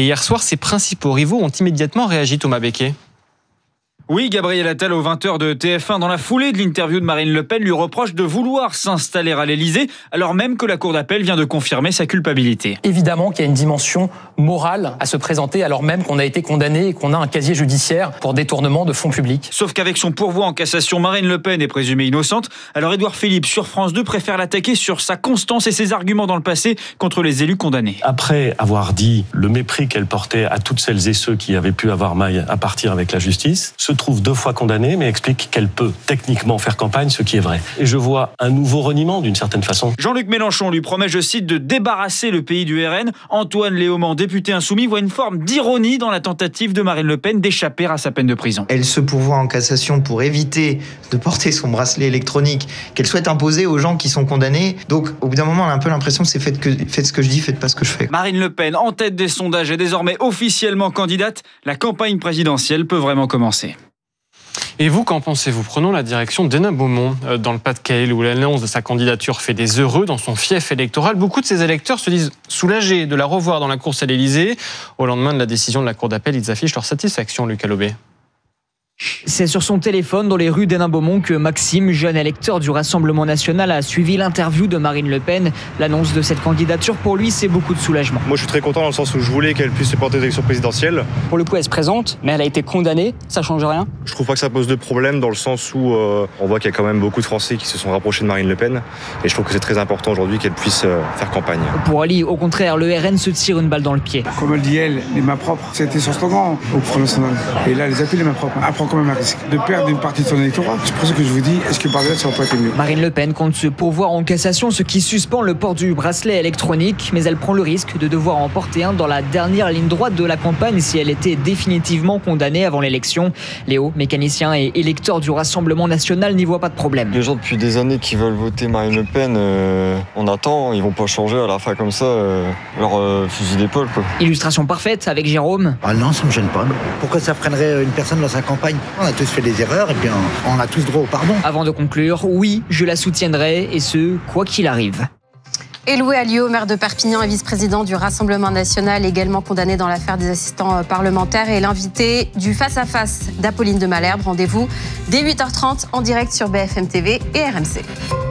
Et hier soir, ses principaux rivaux ont immédiatement réagi, Thomas Becquet. Oui, Gabriel Attal au 20h de TF1 dans la foulée de l'interview de Marine Le Pen lui reproche de vouloir s'installer à l'Elysée alors même que la Cour d'appel vient de confirmer sa culpabilité. Évidemment qu'il y a une dimension morale à se présenter alors même qu'on a été condamné et qu'on a un casier judiciaire pour détournement de fonds publics. Sauf qu'avec son pourvoi en cassation, Marine Le Pen est présumée innocente. Alors Édouard Philippe sur France 2 préfère l'attaquer sur sa constance et ses arguments dans le passé contre les élus condamnés. Après avoir dit le mépris qu'elle portait à toutes celles et ceux qui avaient pu avoir maille à partir avec la justice, se trouve 2 fois condamnée, mais explique qu'elle peut techniquement faire campagne, ce qui est vrai. Et je vois un nouveau reniement d'une certaine façon. Jean-Luc Mélenchon lui promet, je cite, de débarrasser le pays du RN. Antoine Léaumont, député insoumis, voit une forme d'ironie dans la tentative de Marine Le Pen d'échapper à sa peine de prison. Elle se pourvoit en cassation pour éviter de porter son bracelet électronique qu'elle souhaite imposer aux gens qui sont condamnés. Donc, au bout d'un moment, elle a un peu l'impression que c'est faites ce que je dis, faites pas ce que je fais. Marine Le Pen, en tête des sondages, est désormais officiellement candidate. La campagne présidentielle peut vraiment commencer. Et vous, qu'en pensez-vous ? Prenons la direction d'Hénin-Beaumont, dans le Pas-de-Calais, où l'annonce de sa candidature fait des heureux dans son fief électoral. Beaucoup de ses électeurs se disent soulagés de la revoir dans la course à l'Élysée. Au lendemain de la décision de la Cour d'appel, ils affichent leur satisfaction, Lucas Lobé. C'est sur son téléphone dans les rues d'Hénin-Beaumont que Maxime, jeune électeur du Rassemblement national, a suivi l'interview de Marine Le Pen. L'annonce de cette candidature, pour lui, c'est beaucoup de soulagement. Moi, je suis très content dans le sens où je voulais qu'elle puisse se porter aux élections présidentielles. Pour le coup, elle se présente, mais elle a été condamnée. Ça change rien. Je trouve pas que ça pose de problème dans le sens où on voit qu'il y a quand même beaucoup de Français qui se sont rapprochés de Marine Le Pen. Et je trouve que c'est très important aujourd'hui qu'elle puisse faire campagne. Pour Ali, au contraire, le RN se tire une balle dans le pied. Comme elle dit, les mains propres, c'était son slogan au Front National. Et là, elle les a plus les mains propres. Elle prend quand même un risque de perdre une partie de son électorat. C'est pour ça que je vous dis, est-ce que par là, ça aurait pas été mieux ? Marine Le Pen compte se pourvoir en cassation, ce qui suspend le port du bracelet électronique, mais elle prend le risque de devoir en porter un dans la dernière ligne droite de la campagne si elle était définitivement condamnée avant l'élection. Léo, mécanicien et électeur du Rassemblement national, n'y voit pas de problème. Les gens depuis des années qui veulent voter Marine Le Pen, on attend, ils vont pas changer à la fin comme ça, leur fusil d'épaule, quoi. Illustration parfaite avec Jérôme. Ah non, ça me gêne pas. Pourquoi ça freinerait une personne dans sa campagne ? On a tous fait des erreurs et puis on a tous droit au pardon. Avant de conclure, oui, je la soutiendrai et ce, quoi qu'il arrive. Et Louis Alliot, maire de Perpignan et vice-président du Rassemblement national, également condamné dans l'affaire des assistants parlementaires, et l'invité du face-à-face d'Apolline de Malherbe. Rendez-vous dès 8h30 en direct sur BFM TV et RMC.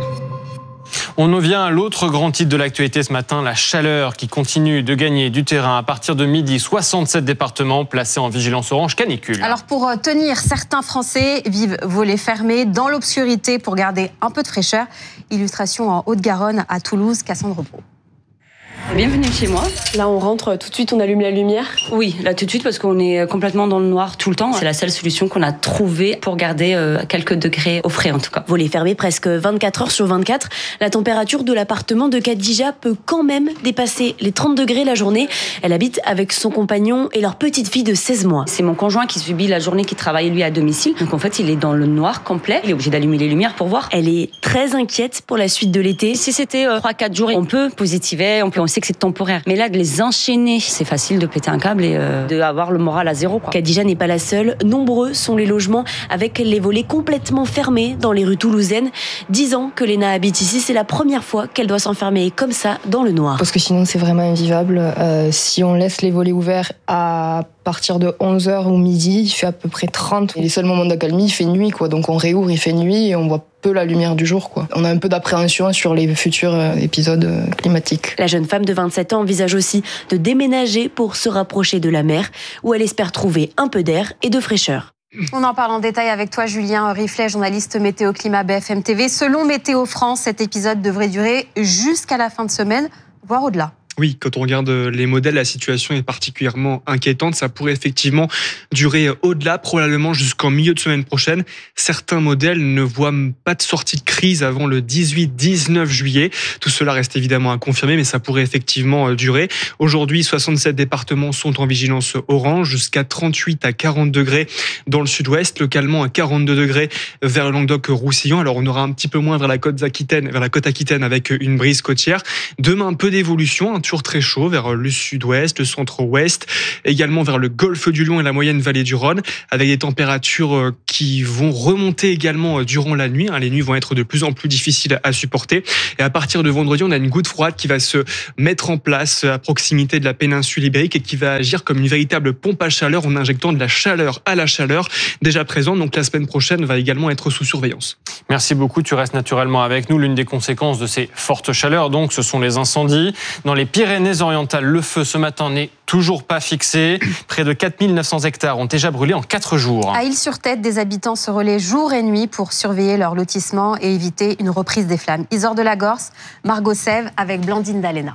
On en vient à l'autre grand titre de l'actualité ce matin, la chaleur qui continue de gagner du terrain. À partir de midi, 67 départements placés en vigilance orange canicule. Alors pour tenir, certains Français vivent volets fermés dans l'obscurité pour garder un peu de fraîcheur. Illustration en Haute-Garonne, à Toulouse, Cassandre Beau. Bienvenue chez moi. Là, on rentre tout de suite, on allume la lumière. Oui, là tout de suite parce qu'on est complètement dans le noir tout le temps. C'est la seule solution qu'on a trouvée pour garder quelques degrés au frais en tout cas. Volet fermé presque 24 heures sur 24. La température de l'appartement de Khadija peut quand même dépasser les 30 degrés la journée. Elle habite avec son compagnon et leur petite fille de 16 mois. C'est mon conjoint qui subit la journée, qui travaille lui à domicile. Donc en fait, il est dans le noir complet. Il est obligé d'allumer les lumières pour voir. Elle est très inquiète pour la suite de l'été. Si c'était 3-4 jours, on peut positiver, on sait que c'est temporaire. Mais là, de les enchaîner, c'est facile de péter un câble et d'avoir le moral à zéro, quoi. Khadija n'est pas la seule. Nombreux sont les logements avec les volets complètement fermés dans les rues toulousaines. 10 ans que Léna habite ici, c'est la première fois qu'elle doit s'enfermer comme ça dans le noir. Parce que sinon, c'est vraiment invivable. Si on laisse les volets ouverts à partir de 11h ou midi, il fait à peu près 30. Et les seuls moments d'accalmie, il fait nuit, quoi. Donc on réouvre, il fait nuit et on voit peu la lumière du jour, quoi. On a un peu d'appréhension sur les futurs épisodes climatiques. La jeune femme de 27 ans envisage aussi de déménager pour se rapprocher de la mer, où elle espère trouver un peu d'air et de fraîcheur. On en parle en détail avec toi, Julien Riflet, journaliste météo climat BFM TV. Selon Météo France, cet épisode devrait durer jusqu'à la fin de semaine, voire au-delà. Oui, quand on regarde les modèles, la situation est particulièrement inquiétante. Ça pourrait effectivement durer au-delà, probablement jusqu'en milieu de semaine prochaine. Certains modèles ne voient pas de sortie de crise avant le 18-19 juillet. Tout cela reste évidemment à confirmer, mais ça pourrait effectivement durer. Aujourd'hui, 67 départements sont en vigilance orange, jusqu'à 38 à 40 degrés dans le sud-ouest, localement à 42 degrés vers le Languedoc-Roussillon. Alors on aura un petit peu moins vers la côte aquitaine avec une brise côtière. Demain, un peu d'évolution, toujours très chaud vers le sud-ouest, le centre-ouest, également vers le golfe du Lion et la moyenne vallée du Rhône, avec des températures qui vont remonter également durant la nuit. Les nuits vont être de plus en plus difficiles à supporter. Et à partir de vendredi, on a une goutte froide qui va se mettre en place à proximité de la péninsule ibérique et qui va agir comme une véritable pompe à chaleur en injectant de la chaleur à la chaleur déjà présente. Donc la semaine prochaine va également être sous surveillance. Merci beaucoup, tu restes naturellement avec nous. L'une des conséquences de ces fortes chaleurs, donc, ce sont les incendies. Dans les Pyrénées-Orientales, le feu ce matin n'est toujours pas fixé. Près de 4900 hectares ont déjà brûlé en 4 jours. À Île-sur-Tête, des habitants se relaient jour et nuit pour surveiller leur lotissement et éviter une reprise des flammes. Isor de la Gorse, Margot Sèvres avec Blandine Dalena.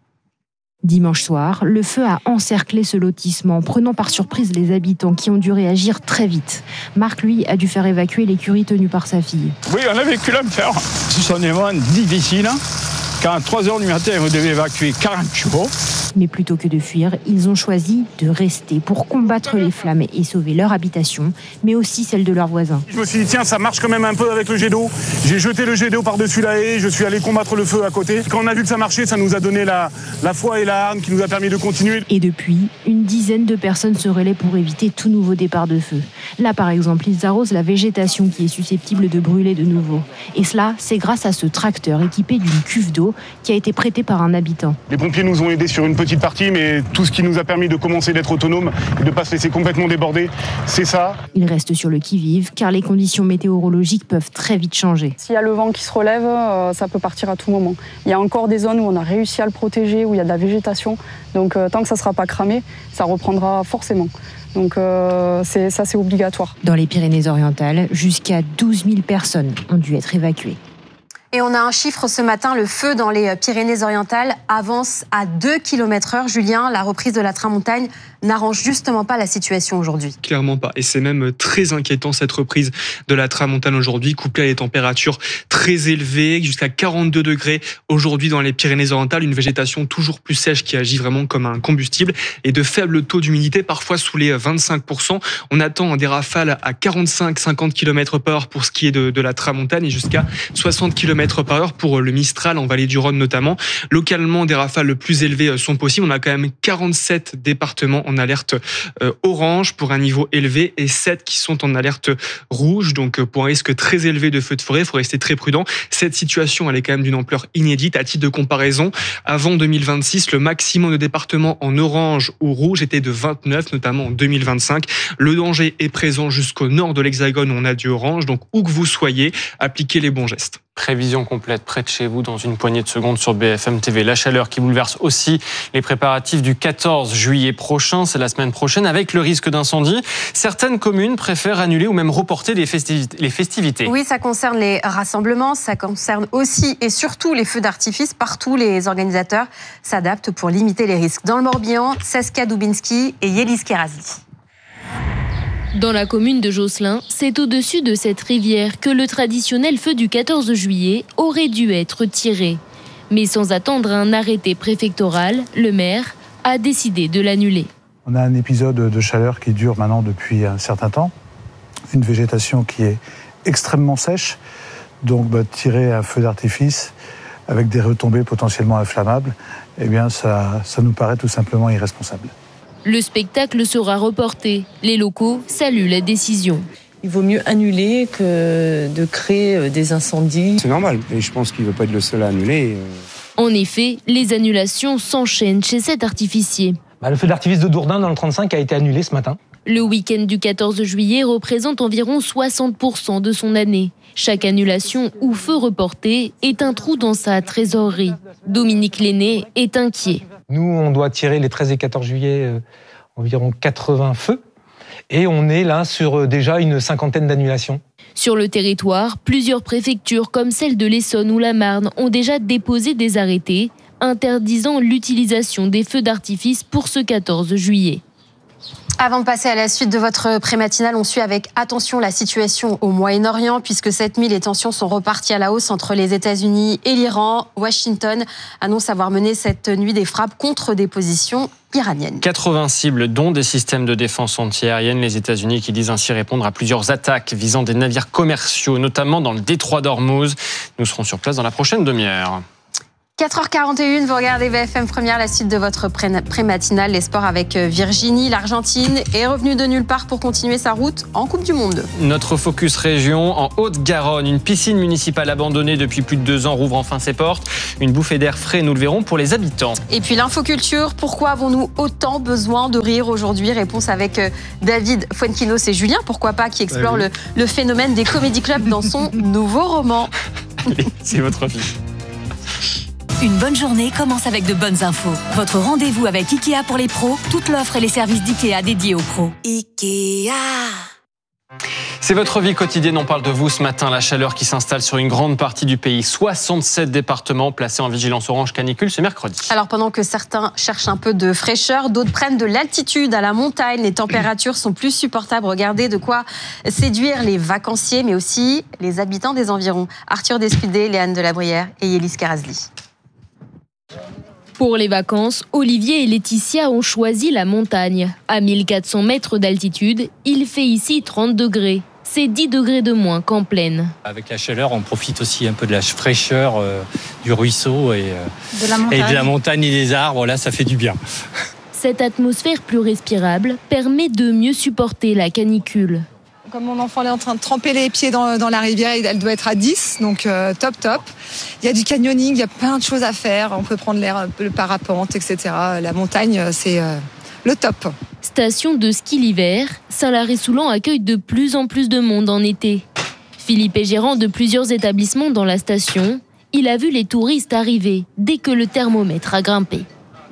Dimanche soir, le feu a encerclé ce lotissement, prenant par surprise les habitants qui ont dû réagir très vite. Marc, lui, a dû faire évacuer l'écurie tenue par sa fille. Oui, on a vécu l'enfer. Ce sont des moments difficiles. Quand à 3h du matin, vous devez évacuer 40 chevaux. Mais plutôt que de fuir, ils ont choisi de rester pour combattre les flammes et sauver leur habitation, mais aussi celle de leurs voisins. Je me suis dit, tiens, ça marche quand même un peu avec le jet d'eau. J'ai jeté le jet d'eau par-dessus la haie, je suis allé combattre le feu à côté. Quand on a vu que ça marchait, ça nous a donné la foi et la hargne qui nous a permis de continuer. Et depuis, une dizaine de personnes se relaient pour éviter tout nouveau départ de feu. Là, par exemple, ils arrosent la végétation qui est susceptible de brûler de nouveau. Et cela, c'est grâce à ce tracteur équipé d'une cuve d'eau qui a été prêté par un habitant. Les pompiers nous ont aidés sur une petite partie, mais tout ce qui nous a permis de commencer d'être autonome et de ne pas se laisser complètement déborder, c'est ça. Ils restent sur le qui-vive, car les conditions météorologiques peuvent très vite changer. S'il y a le vent qui se relève, ça peut partir à tout moment. Il y a encore des zones où on a réussi à le protéger, où il y a de la végétation. Donc tant que ça ne sera pas cramé, ça reprendra forcément. Donc c'est obligatoire. Dans les Pyrénées-Orientales, jusqu'à 12 000 personnes ont dû être évacuées. Et on a un chiffre ce matin, le feu dans les Pyrénées-Orientales avance à 2 km/h. Julien, la reprise de la tramontagne n'arrange justement pas la situation aujourd'hui. Clairement pas. Et c'est même très inquiétant cette reprise de la tramontane aujourd'hui, couplée à des températures très élevées, jusqu'à 42 degrés aujourd'hui dans les Pyrénées-Orientales, une végétation toujours plus sèche qui agit vraiment comme un combustible et de faibles taux d'humidité, parfois sous les 25%. On attend des rafales à 45-50 km/h pour ce qui est de la tramontane et jusqu'à 60 km/h pour le Mistral en vallée du Rhône notamment. Localement, des rafales le plus élevées sont possibles. On a quand même 47 départements en alerte orange pour un niveau élevé et 7 qui sont en alerte rouge. Donc pour un risque très élevé de feux de forêt, il faut rester très prudent. Cette situation, elle est quand même d'une ampleur inédite. À titre de comparaison, avant 2026, le maximum de départements en orange ou rouge était de 29, notamment en 2025. Le danger est présent jusqu'au nord de l'Hexagone où on a du orange. Donc où que vous soyez, appliquez les bons gestes. Prévision complète près de chez vous dans une poignée de secondes sur BFM TV. La chaleur qui bouleverse aussi les préparatifs du 14 juillet prochain, c'est la semaine prochaine, avec le risque d'incendie. Certaines communes préfèrent annuler ou même reporter les festivités. Oui, ça concerne les rassemblements, ça concerne aussi et surtout les feux d'artifice. Partout, les organisateurs s'adaptent pour limiter les risques. Dans le Morbihan, Saskia Dubinski et Yélis Kerasi. Dans la commune de Josselin, c'est au-dessus de cette rivière que le traditionnel feu du 14 juillet aurait dû être tiré. Mais sans attendre un arrêté préfectoral, le maire a décidé de l'annuler. On a un épisode de chaleur qui dure maintenant depuis un certain temps, une végétation qui est extrêmement sèche, donc tirer un feu d'artifice avec des retombées potentiellement inflammables, eh bien ça nous paraît tout simplement irresponsable. Le spectacle sera reporté. Les locaux saluent la décision. Il vaut mieux annuler que de créer des incendies. C'est normal, et je pense qu'il ne veut pas être le seul à annuler. En effet, les annulations s'enchaînent chez cet artificier. Le feu d'artifice de Dourdin dans le 35 a été annulé ce matin. Le week-end du 14 juillet représente environ 60% de son année. Chaque annulation ou feu reporté est un trou dans sa trésorerie. Dominique Lenné est inquiet. Nous, on doit tirer les 13 et 14 juillet environ 80 feux. Et on est là sur déjà une cinquantaine d'annulations. Sur le territoire, plusieurs préfectures comme celle de l'Essonne ou la Marne ont déjà déposé des arrêtés interdisant l'utilisation des feux d'artifice pour ce 14 juillet. Avant de passer à la suite de votre pré-matinale, on suit avec attention la situation au Moyen-Orient puisque cette nuit, les tensions sont reparties à la hausse entre les États-Unis et l'Iran. Washington annonce avoir mené cette nuit des frappes contre des positions iraniennes. 80 cibles, dont des systèmes de défense anti-aérienne. Les États-Unis qui disent ainsi répondre à plusieurs attaques visant des navires commerciaux, notamment dans le détroit d'Ormuz. Nous serons sur place dans la prochaine demi-heure. 4h41, vous regardez BFM Première, la suite de votre pré-matinale, les sports avec Virginie. L'Argentine est revenue de nulle part pour continuer sa route en Coupe du Monde. Notre focus région, en Haute-Garonne, une piscine municipale abandonnée depuis plus de 2 ans rouvre enfin ses portes. Une bouffée d'air frais, nous le verrons, pour les habitants. Et puis l'infoculture, pourquoi avons-nous autant besoin de rire aujourd'hui? Réponse avec David Fuenquinos et Julien, pourquoi pas, qui explore le phénomène des comédie clubs dans son nouveau roman. Allez, c'est votre vie. Une bonne journée commence avec de bonnes infos. Votre rendez-vous avec Ikea pour les pros, toute l'offre et les services d'Ikea dédiés aux pros. Ikea. C'est votre vie quotidienne, on parle de vous ce matin. La chaleur qui s'installe sur une grande partie du pays. 67 départements placés en vigilance orange canicule ce mercredi. Alors pendant que certains cherchent un peu de fraîcheur, d'autres prennent de l'altitude à la montagne. Les températures sont plus supportables. Regardez de quoi séduire les vacanciers, mais aussi les habitants des environs. Arthur Despudé, Léane Delabrière et Yélis Karazli. Pour les vacances, Olivier et Laetitia ont choisi la montagne. À 1400 mètres d'altitude, il fait ici 30 degrés. C'est 10 degrés de moins qu'en plaine. Avec la chaleur, on profite aussi un peu de la fraîcheur du ruisseau et de la montagne et des arbres. Là, ça fait du bien. Cette atmosphère plus respirable permet de mieux supporter la canicule. Comme mon enfant est en train de tremper les pieds dans la rivière, elle doit être à 10, donc top. Il y a du canyoning, il y a plein de choses à faire. On peut prendre l'air, le parapente, etc. La montagne, c'est le top. Station de ski l'hiver, Saint-Lary-Soulan accueille de plus en plus de monde en été. Philippe est gérant de plusieurs établissements dans la station. Il a vu les touristes arriver dès que le thermomètre a grimpé.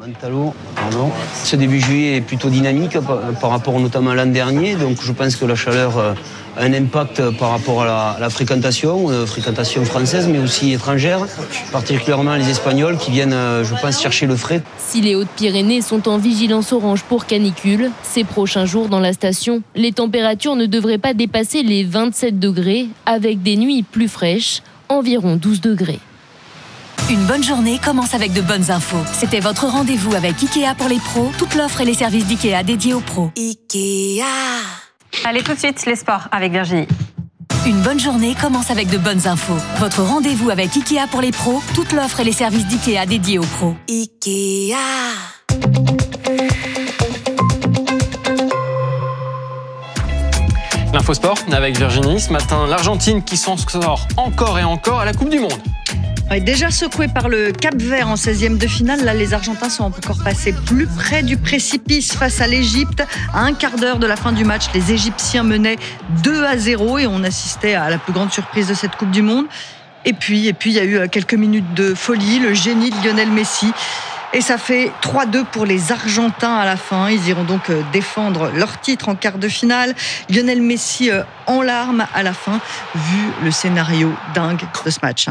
Ce début juillet est plutôt dynamique par rapport notamment à l'an dernier, donc je pense que la chaleur a un impact par rapport à la fréquentation française mais aussi étrangère, particulièrement les Espagnols qui viennent, je pense, chercher le frais. Si les Hautes-Pyrénées sont en vigilance orange pour canicule, ces prochains jours dans la station, les températures ne devraient pas dépasser les 27 degrés avec des nuits plus fraîches, environ 12 degrés. Une bonne journée commence avec de bonnes infos. C'était votre rendez-vous avec Ikea pour les pros, toute l'offre et les services d'Ikea dédiés aux pros. Ikea. Allez, tout de suite, les sports avec Virginie. Une bonne journée commence avec de bonnes infos. Votre rendez-vous avec Ikea pour les pros, toute l'offre et les services d'Ikea dédiés aux pros. Ikea. L'info sport avec Virginie. Ce matin, l'Argentine qui s'en sort encore et encore à la Coupe du Monde. Déjà secoué par le Cap-Vert en 16e de finale, là les Argentins sont encore passés plus près du précipice face à l'Égypte. À un quart d'heure de la fin du match, les Égyptiens menaient 2-0 et on assistait à la plus grande surprise de cette Coupe du Monde. Et puis il y a eu quelques minutes de folie, le génie de Lionel Messi. Et ça fait 3-2 pour les Argentins à la fin. Ils iront donc défendre leur titre en quart de finale. Lionel Messi en larmes à la fin, vu le scénario dingue de ce match.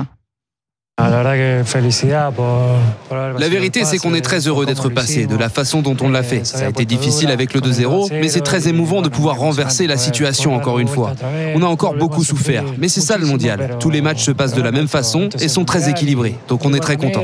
La vérité, c'est qu'on est très heureux d'être passé de la façon dont on l'a fait. Ça a été difficile avec le 2-0, mais c'est très émouvant de pouvoir renverser la situation encore une fois. On a encore beaucoup souffert, mais c'est ça le mondial. Tous les matchs se passent de la même façon et sont très équilibrés, donc on est très contents.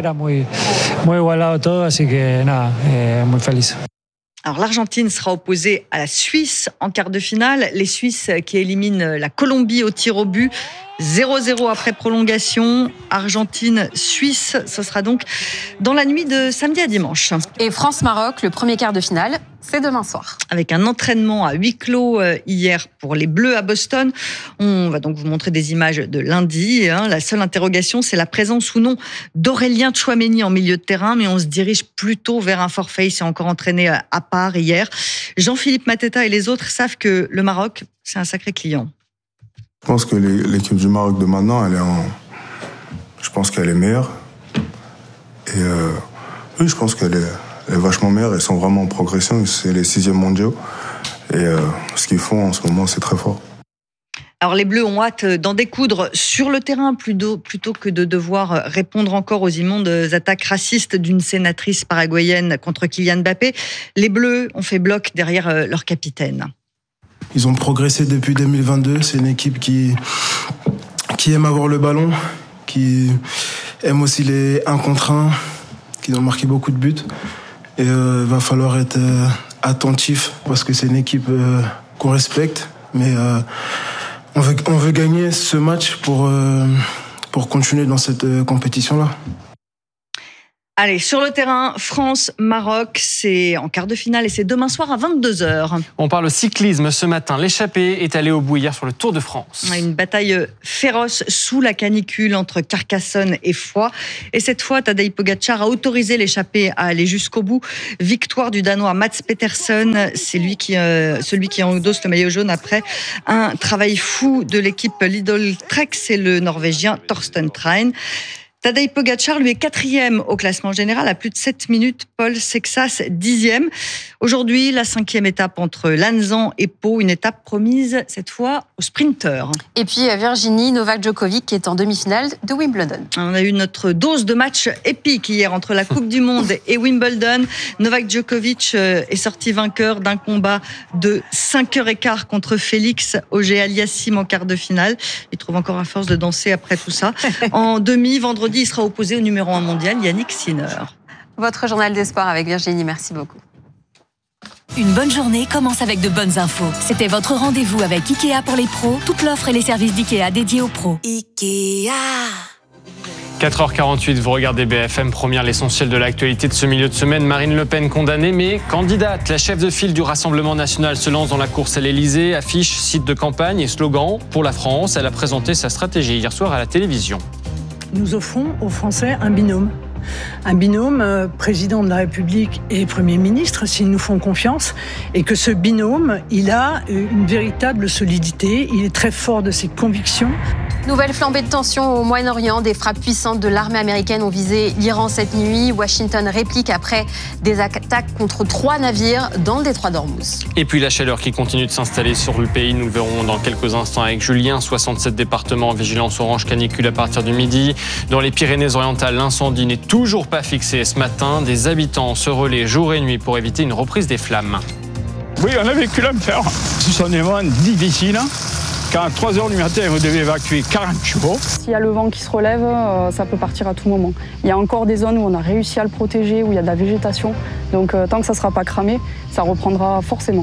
Alors l'Argentine sera opposée à la Suisse en quart de finale. Les Suisses qui éliminent la Colombie au tir au but. 0-0 après prolongation. Argentine-Suisse, ce sera donc dans la nuit de samedi à dimanche. Et France-Maroc, le premier quart de finale, c'est demain soir. Avec un entraînement à huis clos hier pour les Bleus à Boston. On va donc vous montrer des images de lundi. La seule interrogation, c'est la présence ou non d'Aurélien Tchouaméni en milieu de terrain, mais on se dirige plutôt vers un forfait. Il s'est encore entraîné à part hier. Jean-Philippe Mateta et les autres savent que le Maroc, c'est un sacré client. Je pense que l'équipe du Maroc de maintenant, je pense qu'elle est meilleure. Et oui, je pense qu'elle est vachement meilleure. Ils sont vraiment en progression. C'est les 6e mondiaux. Et ce qu'ils font en ce moment, c'est très fort. Alors les Bleus ont hâte d'en découdre sur le terrain plutôt que de devoir répondre encore aux immondes attaques racistes d'une sénatrice paraguayenne contre Kylian Mbappé. Les Bleus ont fait bloc derrière leur capitaine. Ils ont progressé depuis 2022. C'est une équipe qui aime avoir le ballon, qui aime aussi les 1 contre 1, qui ont marqué beaucoup de buts. Et il va falloir être attentif parce que c'est une équipe qu'on respecte. Mais on veut gagner ce match pour continuer dans cette compétition-là. Allez, sur le terrain, France-Maroc, c'est en quart de finale et c'est demain soir à 22h. On parle cyclisme ce matin. L'échappée est allée au bout hier sur le Tour de France. Une bataille féroce sous la canicule entre Carcassonne et Foix. Et cette fois, Tadej Pogačar a autorisé l'échappée à aller jusqu'au bout. Victoire du Danois Mats Pedersen, c'est celui qui endosse le maillot jaune après un travail fou de l'équipe Lidl Trek, c'est le Norvégien Torsten Trein. Tadej Pogačar, lui, est 4e au classement général à plus de 7 minutes. Paul Sexas, 10e. Aujourd'hui, la 5e étape entre Lanzan et Pau, une étape promise cette fois aux sprinteurs. Et puis Virginie, Novak Djokovic qui est en demi-finale de Wimbledon. On a eu notre dose de match épique hier entre la Coupe du Monde et Wimbledon. Novak Djokovic est sorti vainqueur d'un combat de 5h15 contre Félix Auger-Aliassime en quart de finale. Il trouve encore à force de danser après tout ça. En demi, vendredi, il sera opposé au numéro 1 mondial, Yannick Sinner. Votre journal des sports avec Virginie, merci beaucoup. Une bonne journée commence avec de bonnes infos. C'était votre rendez-vous avec IKEA pour les pros. Toute l'offre et les services d'IKEA dédiés aux pros. IKEA. 4h48, vous regardez BFM Première, l'essentiel de l'actualité de ce milieu de semaine. Marine Le Pen condamnée, mais candidate. La chef de file du Rassemblement national se lance dans la course à l'Elysée, affiche, site de campagne et slogan pour la France. Elle a présenté sa stratégie hier soir à la télévision. Nous offrons aux Français un binôme. Un binôme président de la République et Premier ministre, s'ils nous font confiance, et que ce binôme, il a une véritable solidité, il est très fort de ses convictions. Nouvelle flambée de tension au Moyen-Orient. Des frappes puissantes de l'armée américaine ont visé l'Iran cette nuit. Washington réplique après des attaques contre 3 navires dans le détroit d'Ormuz. Et puis la chaleur qui continue de s'installer sur le pays. Nous le verrons dans quelques instants avec Julien. 67 départements en vigilance orange canicule à partir du midi. Dans les Pyrénées-Orientales, l'incendie n'est toujours pas fixé ce matin. Des habitants se relaient jour et nuit pour éviter une reprise des flammes. Oui, on a vécu l'enfer. Ce sont des moments difficiles. Quand à 3h du matin, vous devez évacuer 40 chevaux. S'il y a le vent qui se relève, ça peut partir à tout moment. Il y a encore des zones où on a réussi à le protéger, où il y a de la végétation. Donc tant que ça ne sera pas cramé, ça reprendra forcément.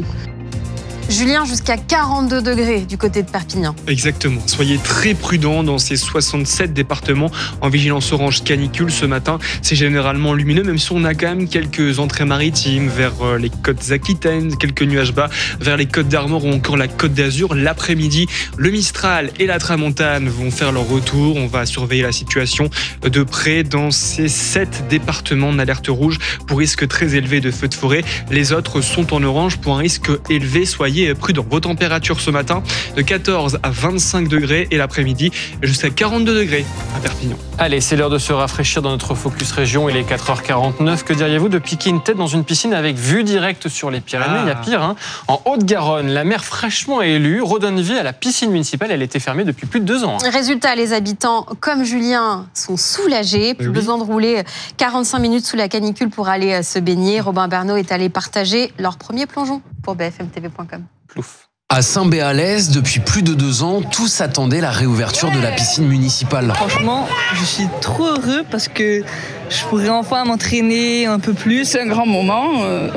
Julien, jusqu'à 42 degrés du côté de Perpignan. Exactement. Soyez très prudents dans ces 67 départements en vigilance orange canicule ce matin. C'est généralement lumineux, même si on a quand même quelques entrées maritimes vers les côtes aquitaines, quelques nuages bas vers les côtes d'Armor ou encore la côte d'Azur. L'après-midi, le Mistral et la Tramontane vont faire leur retour. On va surveiller la situation de près dans ces 7 départements en alerte rouge pour risque très élevé de feux de forêt. Les autres sont en orange pour un risque élevé. Soyez prudents. Vos températures ce matin de 14 à 25 degrés et l'après-midi jusqu'à 42 degrés à Perpignan. Allez, c'est l'heure de se rafraîchir dans notre Focus Région. Il est 4h49. Que diriez-vous de piquer une tête dans une piscine avec vue directe sur les Pyrénées? Il y a pire, hein. En Haute-Garonne, la maire fraîchement élue redonne vie à la piscine municipale. Elle était fermée depuis plus de 2 ans. Résultat, les habitants, comme Julien, sont soulagés. Plus besoin de rouler 45 minutes sous la canicule pour aller se baigner. Robin Bernot est allé partager leur premier plongeon pour bfmtv.com. Plouf. À Saint-Béalès, depuis plus de 2 ans, tous attendaient la réouverture de la piscine municipale. Franchement, je suis trop heureux parce que je pourrais enfin m'entraîner un peu plus. C'est un grand moment.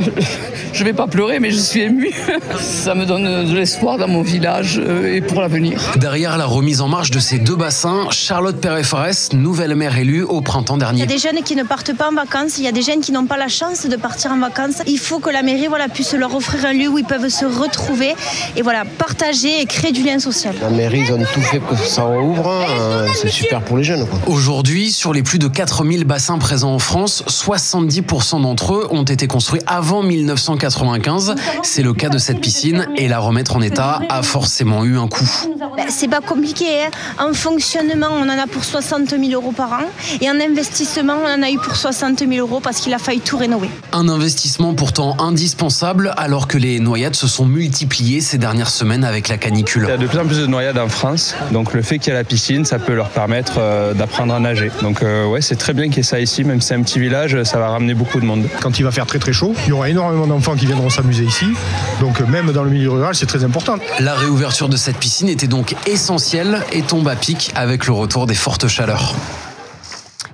Je vais pas pleurer, mais je suis émue. Ça me donne de l'espoir dans mon village et pour l'avenir. Derrière la remise en marche de ces 2 bassins, Charlotte Perret-Forest, nouvelle maire élue au printemps dernier. Il y a des jeunes qui ne partent pas en vacances, il y a des jeunes qui n'ont pas la chance de partir en vacances. Il faut que la mairie puisse leur offrir un lieu où ils peuvent se retrouver et partager et créer du lien social. La mairie, ils ont tout fait pour que ça rouvre. C'est super pour les jeunes. Aujourd'hui, sur les plus de 4000 bassins présents en France, 70% d'entre eux ont été construits avant 1995. C'est le cas de cette piscine et la remettre en état a forcément eu un coût. C'est pas compliqué. En fonctionnement, on en a pour 60 000 euros par an. Et en investissement, on en a eu pour 60 000 euros parce qu'il a fallu tout rénover. Un investissement pourtant indispensable alors que les noyades se sont multipliées ces dernières semaines avec la canicule. Il y a de plus en plus de noyades en France. Donc le fait qu'il y ait la piscine, ça peut leur permettre d'apprendre à nager. Donc c'est très bien qu'il y ait ça ici. Même si c'est un petit village, ça va ramener beaucoup de monde. Quand il va faire très très chaud, il y aura énormément d'enfants qui viendront s'amuser ici. Donc même dans le milieu rural, c'est très important. La réouverture de cette piscine était donc essentielle et tombe à pic avec le retour des fortes chaleurs.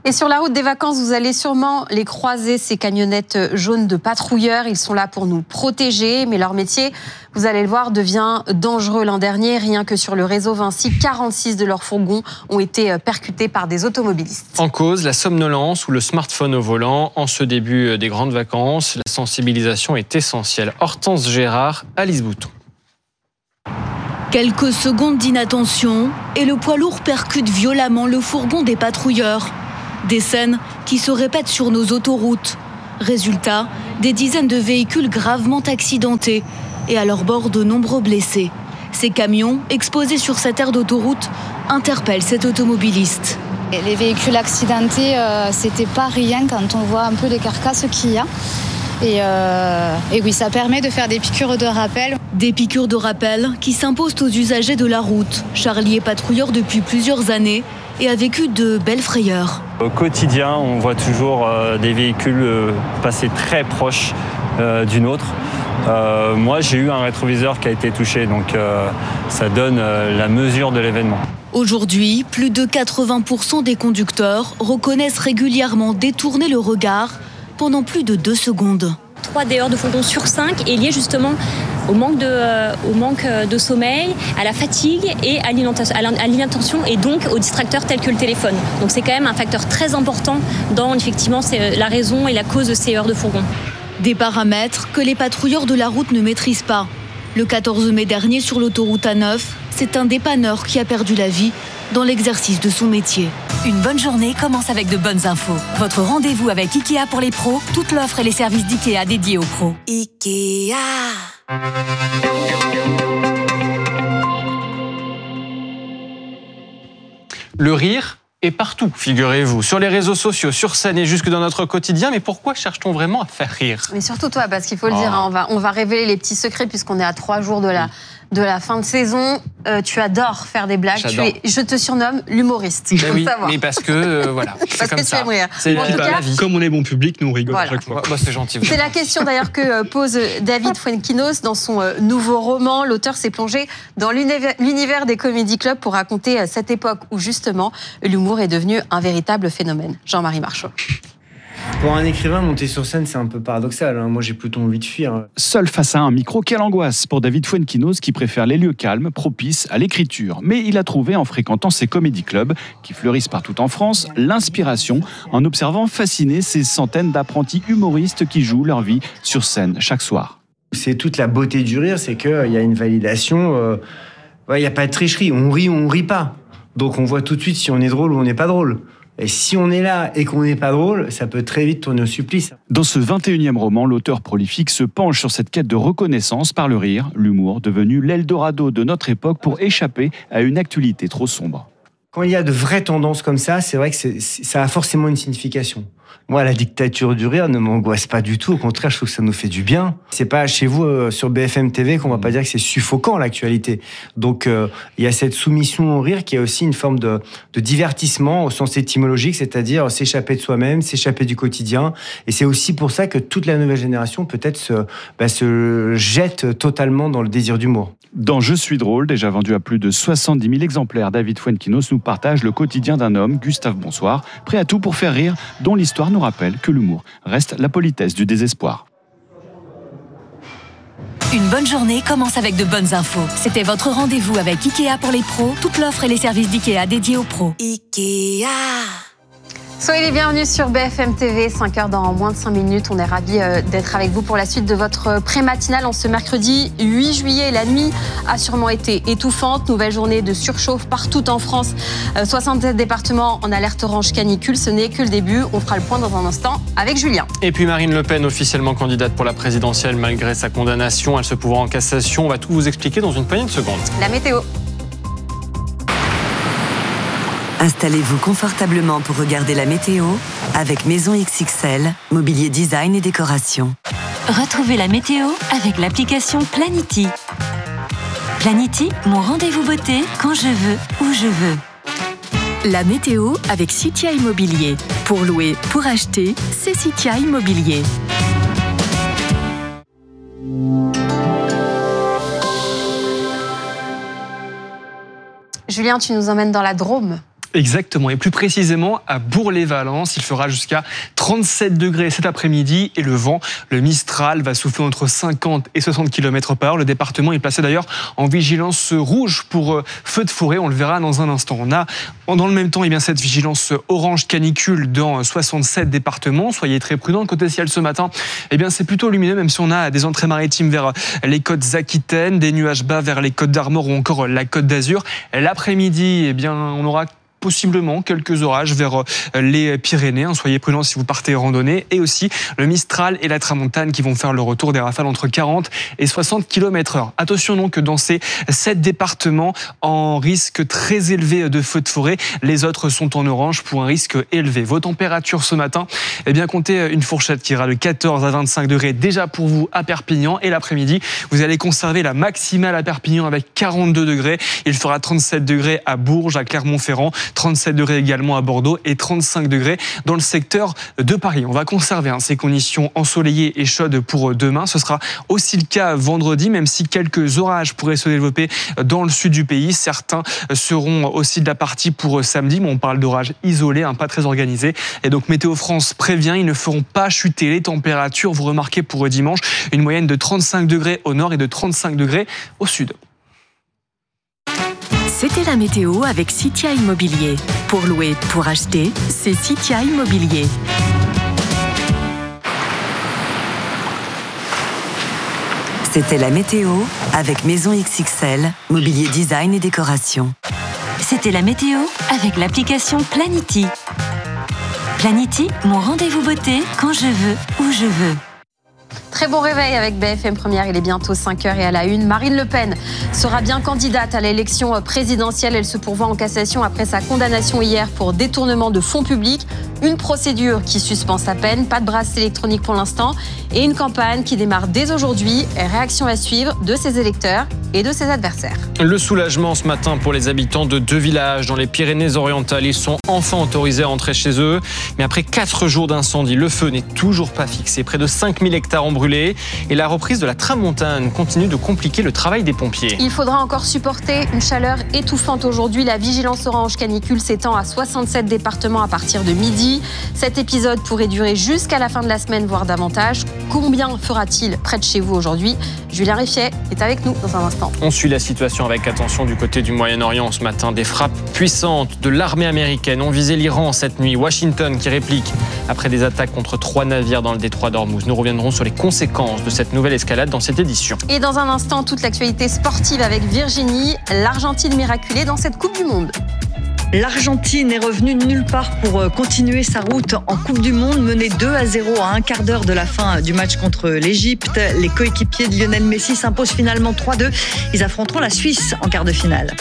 Et sur la route des vacances, vous allez sûrement les croiser, ces camionnettes jaunes de patrouilleurs. Ils sont là pour nous protéger, mais leur métier, vous allez le voir, devient dangereux. L'an dernier, rien que sur le réseau Vinci, 46 de leurs fourgons ont été percutés par des automobilistes. En cause, la somnolence ou le smartphone au volant. En ce début des grandes vacances, la sensibilisation est essentielle. Hortense Gérard, Alice Bouton. Quelques secondes d'inattention et le poids lourd percute violemment le fourgon des patrouilleurs. Des scènes qui se répètent sur nos autoroutes. Résultat, des dizaines de véhicules gravement accidentés et à leur bord de nombreux blessés. Ces camions, exposés sur cette aire d'autoroute, interpellent cet automobiliste. Les véhicules accidentés, c'était pas rien quand on voit un peu les carcasses qu'il y a. Et oui, ça permet de faire des piqûres de rappel. Des piqûres de rappel qui s'imposent aux usagers de la route. Charlie est patrouilleur depuis plusieurs années et a vécu de belles frayeurs. Au quotidien, on voit toujours des véhicules passer très proches d'une autre. Moi, j'ai eu un rétroviseur qui a été touché, donc ça donne la mesure de l'événement. Aujourd'hui, plus de 80% des conducteurs reconnaissent régulièrement détourner le regard pendant plus de 2 secondes. 3 des heures de fourgon sur 5 est lié justement au manque de sommeil, à la fatigue et à l'inattention et donc aux distracteurs tels que le téléphone. Donc c'est quand même un facteur très important dans effectivement la raison et la cause de ces heures de fourgon. Des paramètres que les patrouilleurs de la route ne maîtrisent pas. Le 14 mai dernier sur l'autoroute A9, c'est un dépanneur qui a perdu la vie dans l'exercice de son métier. Une bonne journée commence avec de bonnes infos. Votre rendez-vous avec IKEA pour les pros, toute l'offre et les services d'IKEA dédiés aux pros. IKEA. Le rire est partout, figurez-vous, sur les réseaux sociaux, sur scène et jusque dans notre quotidien. Mais pourquoi cherche-t-on vraiment à faire rire ? Mais surtout toi, parce qu'il faut le dire, hein, on va révéler les petits secrets puisqu'on est à 3 jours de la fin de saison. Tu adores faire des blagues. Je te surnomme l'humoriste. Oui, mais parce que voilà, c'est comme ça. C'est la vie. Comme on est bon public, nous on rigole à chaque fois. Moi, c'est gentil. C'est la question d'ailleurs que pose David Fuenquinos dans son nouveau roman. L'auteur s'est plongé dans l'univers des comédie clubs pour raconter cette époque où justement l'humour est devenu un véritable phénomène. Jean-Marie Marchot. Pour un écrivain, monter sur scène, c'est un peu paradoxal. Moi, j'ai plutôt envie de fuir. Seul face à un micro, quelle angoisse pour David Fuenquinos qui préfère les lieux calmes, propices à l'écriture. Mais il a trouvé, en fréquentant ces comédie clubs qui fleurissent partout en France, l'inspiration en observant fasciné ces centaines d'apprentis humoristes qui jouent leur vie sur scène chaque soir. C'est toute la beauté du rire, c'est qu'il y a une validation. Il n'y a pas de tricherie. On rit ou on rit pas. Donc on voit tout de suite si on est drôle ou on n'est pas drôle. Et si on est là et qu'on n'est pas drôle, ça peut très vite tourner au supplice. Dans ce 21e roman, l'auteur prolifique se penche sur cette quête de reconnaissance par le rire, l'humour devenu l'Eldorado de notre époque pour échapper à une actualité trop sombre. Quand il y a de vraies tendances comme ça, c'est vrai que ça a forcément une signification. Moi, la dictature du rire ne m'angoisse pas du tout. Au contraire, je trouve que ça nous fait du bien. C'est pas chez vous, sur BFM TV, qu'on va pas dire que c'est suffocant, l'actualité. Donc, il y a cette soumission au rire qui est aussi une forme de divertissement au sens étymologique, c'est-à-dire s'échapper de soi-même, s'échapper du quotidien. Et c'est aussi pour ça que toute la nouvelle génération, peut-être, se jette totalement dans le désir d'humour. Dans Je suis drôle, déjà vendu à plus de 70 000 exemplaires, David Fuenquinos nous partage le quotidien d'un homme, Gustave Bonsoir, prêt à tout pour faire rire, dont l'histoire nous rappelle que l'humour reste la politesse du désespoir. Une bonne journée commence avec de bonnes infos. C'était votre rendez-vous avec IKEA pour les pros, toute l'offre et les services d'IKEA dédiés aux pros. IKEA. Soyez les bienvenus sur BFM TV, 5h dans moins de 5 minutes. On est ravis d'être avec vous pour la suite de votre pré-matinale en ce mercredi 8 juillet. La nuit a sûrement été étouffante. Nouvelle journée de surchauffe partout en France. 67 départements en alerte orange canicule. Ce n'est que le début. On fera le point dans un instant avec Julien. Et puis Marine Le Pen, officiellement candidate pour la présidentielle malgré sa condamnation. Elle se pourvoit en cassation. On va tout vous expliquer dans une poignée de secondes. La météo. Installez-vous confortablement pour regarder la météo avec Maison XXL, mobilier design et décoration. Retrouvez la météo avec l'application Planity. Planity, mon rendez-vous beauté quand je veux, où je veux. La météo avec Citia Immobilier. Pour louer, pour acheter, c'est Citia Immobilier. Julien, tu nous emmènes dans la Drôme. Exactement, et plus précisément à Bourg-les-Valences, il fera jusqu'à 37 degrés cet après-midi et le vent, le Mistral, va souffler entre 50 et 60 km/h. Le département est placé d'ailleurs en vigilance rouge pour feu de forêt, on le verra dans un instant. On a dans le même temps cette vigilance orange canicule dans 67 départements. Soyez très prudents. Côté ciel ce matin, c'est plutôt lumineux, même si on a des entrées maritimes vers les côtes aquitaines, des nuages bas vers les côtes d'Armor ou encore la côte d'Azur. L'après-midi, on aura possiblement quelques orages vers les Pyrénées. Soyez prudents si vous partez randonnée. Et aussi le Mistral et la Tramontane qui vont faire le retour des rafales entre 40 et 60 km/h. Attention donc dans ces 7 départements en risque très élevé de feux de forêt. Les autres sont en orange pour un risque élevé. Vos températures ce matin, comptez une fourchette qui ira de 14 à 25 degrés déjà pour vous à Perpignan. Et l'après-midi, vous allez conserver la maximale à Perpignan avec 42 degrés. Il fera 37 degrés à Bourges, à Clermont-Ferrand, 37 degrés également à Bordeaux et 35 degrés dans le secteur de Paris. On va conserver ces conditions ensoleillées et chaudes pour demain. Ce sera aussi le cas vendredi, même si quelques orages pourraient se développer dans le sud du pays. Certains seront aussi de la partie pour samedi, mais on parle d'orages isolés, pas très organisés. Et donc Météo France prévient, ils ne feront pas chuter les températures. Vous remarquez pour dimanche une moyenne de 35 degrés au nord et de 35 degrés au sud. C'était la météo avec Citia Immobilier. Pour louer, pour acheter, c'est Citia Immobilier. C'était la météo avec Maison XXL, mobilier design et décoration. C'était la météo avec l'application Planity. Planity, mon rendez-vous beauté quand je veux, où je veux. Très bon réveil avec BFM Première, il est bientôt 5h et à la une. Marine Le Pen sera bien candidate à l'élection présidentielle. Elle se pourvoit en cassation après sa condamnation hier pour détournement de fonds publics. Une procédure qui suspend sa peine, pas de bracelet électronique pour l'instant et une campagne qui démarre dès aujourd'hui. Réaction à suivre de ses électeurs et de ses adversaires. Le soulagement ce matin pour les habitants de 2 villages dans les Pyrénées-Orientales. Ils sont enfin autorisés à rentrer chez eux. Mais après 4 jours d'incendie, le feu n'est toujours pas fixé. Près de 5000 hectares ont brûlé. Et la reprise de la Tramontane continue de compliquer le travail des pompiers. Il faudra encore supporter une chaleur étouffante aujourd'hui. La vigilance orange canicule s'étend à 67 départements à partir de midi. Cet épisode pourrait durer jusqu'à la fin de la semaine, voire davantage. Combien fera-t-il près de chez vous aujourd'hui ? Julien Riffiet est avec nous dans un instant. On suit la situation avec attention du côté du Moyen-Orient ce matin. Des frappes puissantes de l'armée américaine ont visé l'Iran cette nuit. Washington qui réplique après des attaques contre 3 navires dans le détroit d'Ormuz. Nous reviendrons sur les conséquences de cette nouvelle escalade dans cette édition. Et dans un instant, toute l'actualité sportive avec Virginie, l'Argentine miraculée dans cette Coupe du Monde. L'Argentine est revenue de nulle part pour continuer sa route en Coupe du Monde, menée 2-0 à un quart d'heure de la fin du match contre l'Égypte. Les coéquipiers de Lionel Messi s'imposent finalement 3-2. Ils affronteront la Suisse en quart de finale.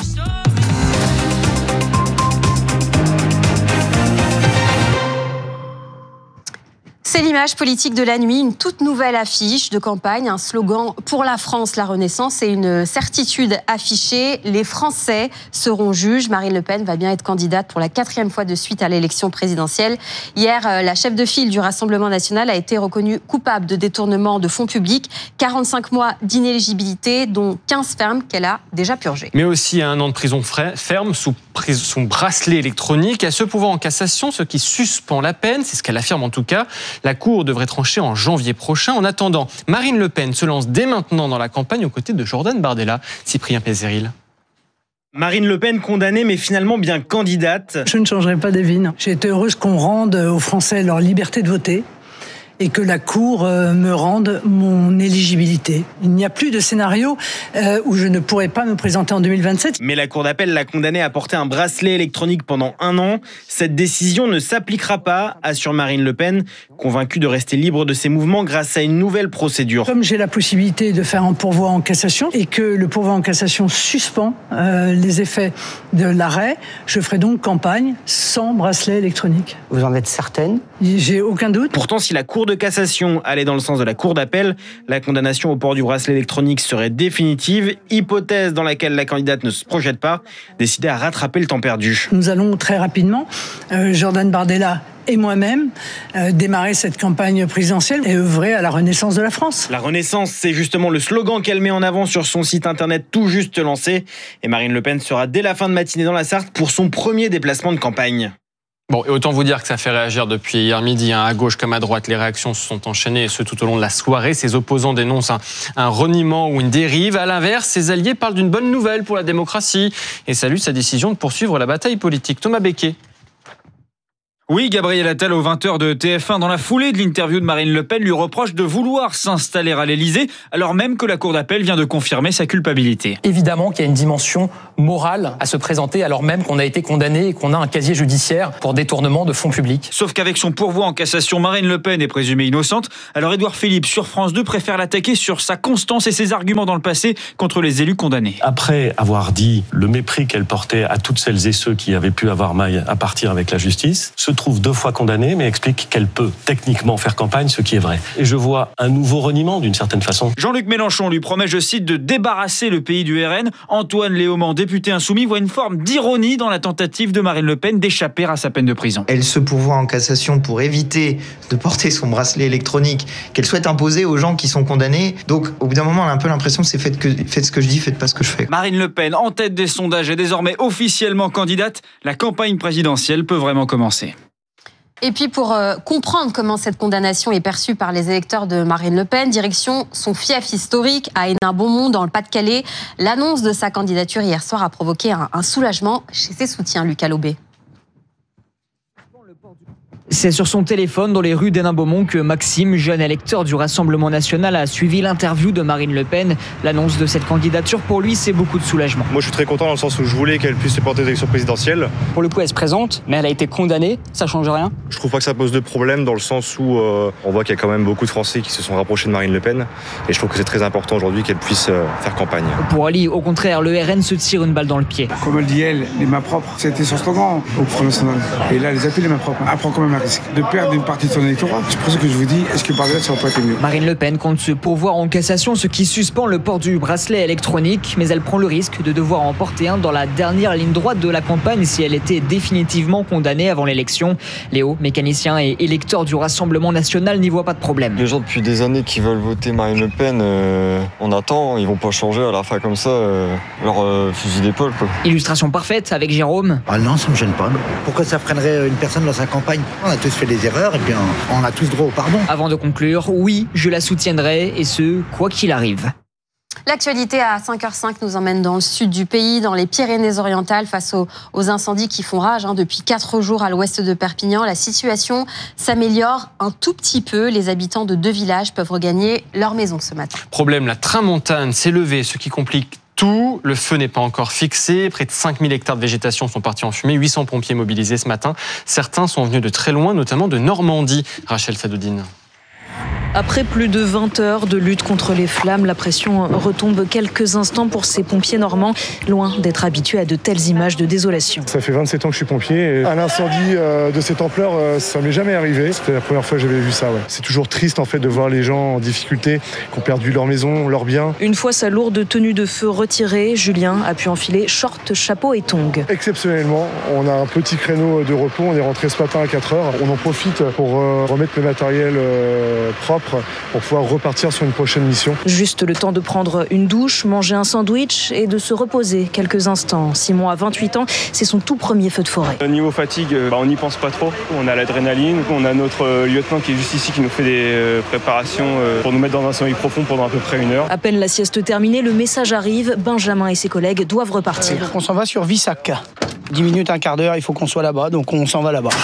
C'est l'image politique de la nuit, une toute nouvelle affiche de campagne, un slogan pour la France, la Renaissance et une certitude affichée. Les Français seront juges. Marine Le Pen va bien être candidate pour la 4e fois de suite à l'élection présidentielle. Hier, la chef de file du Rassemblement national a été reconnue coupable de détournement de fonds publics. 45 mois d'inéligibilité, dont 15 fermes qu'elle a déjà purgées. Mais aussi 1 an de prison ferme sous son bracelet électronique. Elle se pourvoit en cassation, ce qui suspend la peine. C'est ce qu'elle affirme en tout cas. La Cour devrait trancher en janvier prochain. En attendant, Marine Le Pen se lance dès maintenant dans la campagne aux côtés de Jordan Bardella. Cyprien Pézeril. Marine Le Pen condamnée mais finalement bien candidate. Je ne changerai pas d'avis. J'ai été heureuse qu'on rende aux Français leur liberté de voter et que la Cour me rende mon éligibilité. Il n'y a plus de scénario où je ne pourrais pas me présenter en 2027. Mais la Cour d'appel l'a condamnée à porter un bracelet électronique pendant 1 an. Cette décision ne s'appliquera pas, assure Marine Le Pen, convaincue de rester libre de ses mouvements grâce à une nouvelle procédure. Comme j'ai la possibilité de faire un pourvoi en cassation et que le pourvoi en cassation suspend les effets de l'arrêt, je ferai donc campagne sans bracelet électronique. Vous en êtes certaine ? J'ai aucun doute. Pourtant, si la Cour de cassation allait dans le sens de la Cour d'appel, la condamnation au port du bracelet électronique serait définitive, hypothèse dans laquelle la candidate ne se projette pas, décidée à rattraper le temps perdu. Nous allons très rapidement, Jordan Bardella et moi-même démarrer cette campagne présidentielle et œuvrer à la renaissance de la France. La renaissance, c'est justement le slogan qu'elle met en avant sur son site internet tout juste lancé. Et Marine Le Pen sera dès la fin de matinée dans la Sarthe pour son premier déplacement de campagne. Bon, et autant vous dire que ça fait réagir depuis hier midi, à gauche comme à droite. Les réactions se sont enchaînées, et ce tout au long de la soirée. Ses opposants dénoncent un reniement ou une dérive. À l'inverse, ses alliés parlent d'une bonne nouvelle pour la démocratie et saluent sa décision de poursuivre la bataille politique. Thomas Becquet. Oui, Gabriel Attal au 20h de TF1 dans la foulée de l'interview de Marine Le Pen lui reproche de vouloir s'installer à l'Elysée alors même que la Cour d'appel vient de confirmer sa culpabilité. Évidemment qu'il y a une dimension morale à se présenter alors même qu'on a été condamné et qu'on a un casier judiciaire pour détournement de fonds publics. Sauf qu'avec son pourvoi en cassation, Marine Le Pen est présumée innocente. Alors Édouard Philippe sur France 2 préfère l'attaquer sur sa constance et ses arguments dans le passé contre les élus condamnés. Après avoir dit le mépris qu'elle portait à toutes celles et ceux qui avaient pu avoir maille à partir avec la justice, se trouve 2 fois condamnée, mais explique qu'elle peut techniquement faire campagne, ce qui est vrai. Et je vois un nouveau reniement d'une certaine façon. Jean-Luc Mélenchon lui promet, je cite, de débarrasser le pays du RN. Antoine Léaumont, député insoumis, voit une forme d'ironie dans la tentative de Marine Le Pen d'échapper à sa peine de prison. Elle se pourvoit en cassation pour éviter de porter son bracelet électronique qu'elle souhaite imposer aux gens qui sont condamnés. Donc, au bout d'un moment, on a un peu l'impression que c'est faites ce que je dis, faites pas ce que je fais. Marine Le Pen, en tête des sondages et désormais officiellement candidate, la campagne présidentielle peut vraiment commencer. Et puis pour comprendre comment cette condamnation est perçue par les électeurs de Marine Le Pen, direction son fief historique à Hénin-Beaumont dans le Pas-de-Calais. L'annonce de sa candidature hier soir a provoqué un soulagement chez ses soutiens, Lucas Lobé. C'est sur son téléphone dans les rues d'Hénin-Beaumont que Maxime, jeune électeur du Rassemblement national, a suivi l'interview de Marine Le Pen. L'annonce de cette candidature, pour lui, c'est beaucoup de soulagement. Moi, je suis très content dans le sens où je voulais qu'elle puisse se porter aux élections présidentielles. Pour le coup, elle se présente, mais elle a été condamnée. Ça change rien? Je trouve pas que ça pose de problème dans le sens où on voit qu'il y a quand même beaucoup de Français qui se sont rapprochés de Marine Le Pen. Et je trouve que c'est très important aujourd'hui qu'elle puisse faire campagne. Pour Ali, au contraire, le RN se tire une balle dans le pied. Comme elle dit, elle, les mains propres, c'était son slogan au Front National. Et là, les appuis les mains propres. Elle prend quand même un risque de perdre une partie de son électorat. C'est pour ça que je vous dis, est-ce que par là, ça aurait pas été mieux? Marine Le Pen compte se pourvoir en cassation, ce qui suspend le port du bracelet électronique, mais elle prend le risque de devoir en porter un dans la dernière ligne droite de la campagne si elle était définitivement condamnée avant l'élection. Léo, mécanicien et électeur du Rassemblement national, n'y voit pas de problème. Les gens depuis des années qui veulent voter Marine Le Pen, on attend, ils vont pas changer à la fin comme ça leur fusil d'épaule, quoi. Illustration parfaite avec Jérôme. Ah non, ça me gêne pas. Pourquoi ça freinerait une personne dans sa campagne? On a tous fait des erreurs et puis on a tous droit au pardon. Avant de conclure, oui, je la soutiendrai et ce, quoi qu'il arrive. L'actualité à 5h05 nous emmène dans le sud du pays, dans les Pyrénées-Orientales, face aux incendies qui font rage depuis 4 jours à l'ouest de Perpignan. La situation s'améliore un tout petit peu. Les habitants de 2 villages peuvent regagner leur maison ce matin. Problème, la tramontane s'est levée, ce qui complique tout. Le feu n'est pas encore fixé. Près de 5000 hectares de végétation sont partis en fumée. 800 pompiers mobilisés ce matin. Certains sont venus de très loin, notamment de Normandie. Rachel Sadoudine. Après plus de 20 heures de lutte contre les flammes, la pression retombe quelques instants pour ces pompiers normands, loin d'être habitués à de telles images de désolation. Ça fait 27 ans que je suis pompier et un incendie de cette ampleur, ça m'est jamais arrivé. C'était la première fois que j'avais vu ça. Ouais. C'est toujours triste en fait de voir les gens en difficulté, qui ont perdu leur maison, leurs biens. Une fois sa lourde tenue de feu retirée, Julien a pu enfiler short, chapeau et tongs. Exceptionnellement, on a un petit créneau de repos, on est rentré ce matin à 4 heures. On en profite pour remettre le matériel propre pour pouvoir repartir sur une prochaine mission. Juste le temps de prendre une douche, manger un sandwich et de se reposer quelques instants. Simon a 28 ans, c'est son tout premier feu de forêt. Niveau fatigue, on n'y pense pas trop. On a l'adrénaline, on a notre lieutenant qui est juste ici qui nous fait des préparations pour nous mettre dans un sommeil profond pendant à peu près 1 heure. À peine la sieste terminée, le message arrive, Benjamin et ses collègues doivent repartir. On s'en va sur Vissac. 10 minutes, un quart d'heure, il faut qu'on soit là-bas, donc on s'en va là-bas.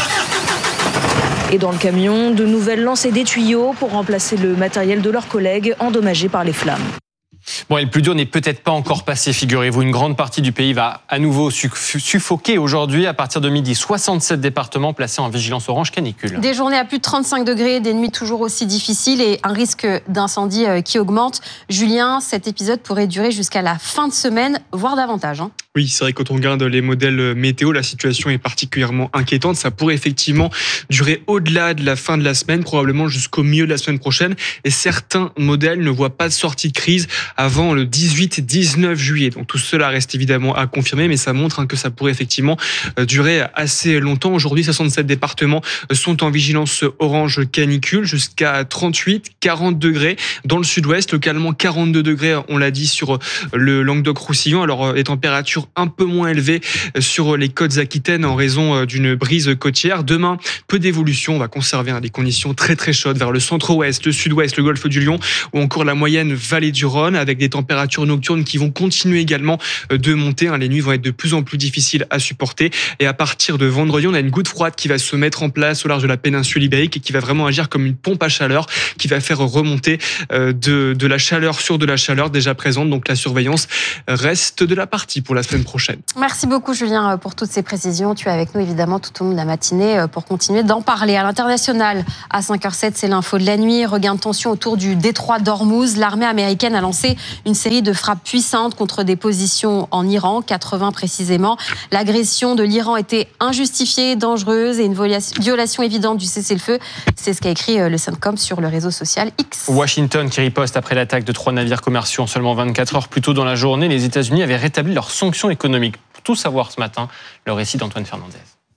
Et dans le camion, de nouvelles lancées des tuyaux pour remplacer le matériel de leurs collègues endommagés par les flammes. Bon, et le plus dur n'est peut-être pas encore passé, figurez-vous. Une grande partie du pays va à nouveau suffoquer aujourd'hui. À partir de midi, 67 départements placés en vigilance orange canicule. Des journées à plus de 35 degrés, des nuits toujours aussi difficiles et un risque d'incendie qui augmente. Julien, cet épisode pourrait durer jusqu'à la fin de semaine, voire davantage. Oui, c'est vrai que quand on regarde les modèles météo, la situation est particulièrement inquiétante. Ça pourrait effectivement durer au-delà de la fin de la semaine, probablement jusqu'au milieu de la semaine prochaine. Et certains modèles ne voient pas de sortie de crise avant le 18-19 juillet. Donc tout cela reste évidemment à confirmer, mais ça montre que ça pourrait effectivement durer assez longtemps. Aujourd'hui, 67 départements sont en vigilance orange canicule jusqu'à 38, 40 degrés dans le sud-ouest, localement 42 degrés, on l'a dit, sur le Languedoc-Roussillon. Alors les températures un peu moins élevées sur les côtes aquitaines en raison d'une brise côtière. Demain, peu d'évolution. On va conserver des conditions très très chaudes vers le centre-ouest, le sud-ouest, le golfe du Lion ou encore la moyenne vallée du Rhône, avec des températures nocturnes qui vont continuer également de monter. Les nuits vont être de plus en plus difficiles à supporter. Et à partir de vendredi, on a une goutte froide qui va se mettre en place au large de la péninsule ibérique et qui va vraiment agir comme une pompe à chaleur qui va faire remonter de la chaleur sur de la chaleur déjà présente. Donc la surveillance reste de la partie pour la semaine prochaine. Merci beaucoup Julien pour toutes ces précisions. Tu es avec nous évidemment tout au long de la matinée pour continuer d'en parler. À l'international, à 5h07, c'est l'info de la nuit. Regain de tension autour du détroit d'Ormuz. L'armée américaine a lancé une série de frappes puissantes contre des positions en Iran, 80 précisément. L'agression de l'Iran était injustifiée, dangereuse et une violation évidente du cessez-le-feu. C'est ce qu'a écrit le CENTCOM sur le réseau social X. Washington qui riposte après l'attaque de 3 navires commerciaux en seulement 24 heures. Plus tôt dans la journée, les États-Unis avaient rétabli leurs sanctions économiques. Pour tout savoir ce matin, le récit d'Antoine Fernandez.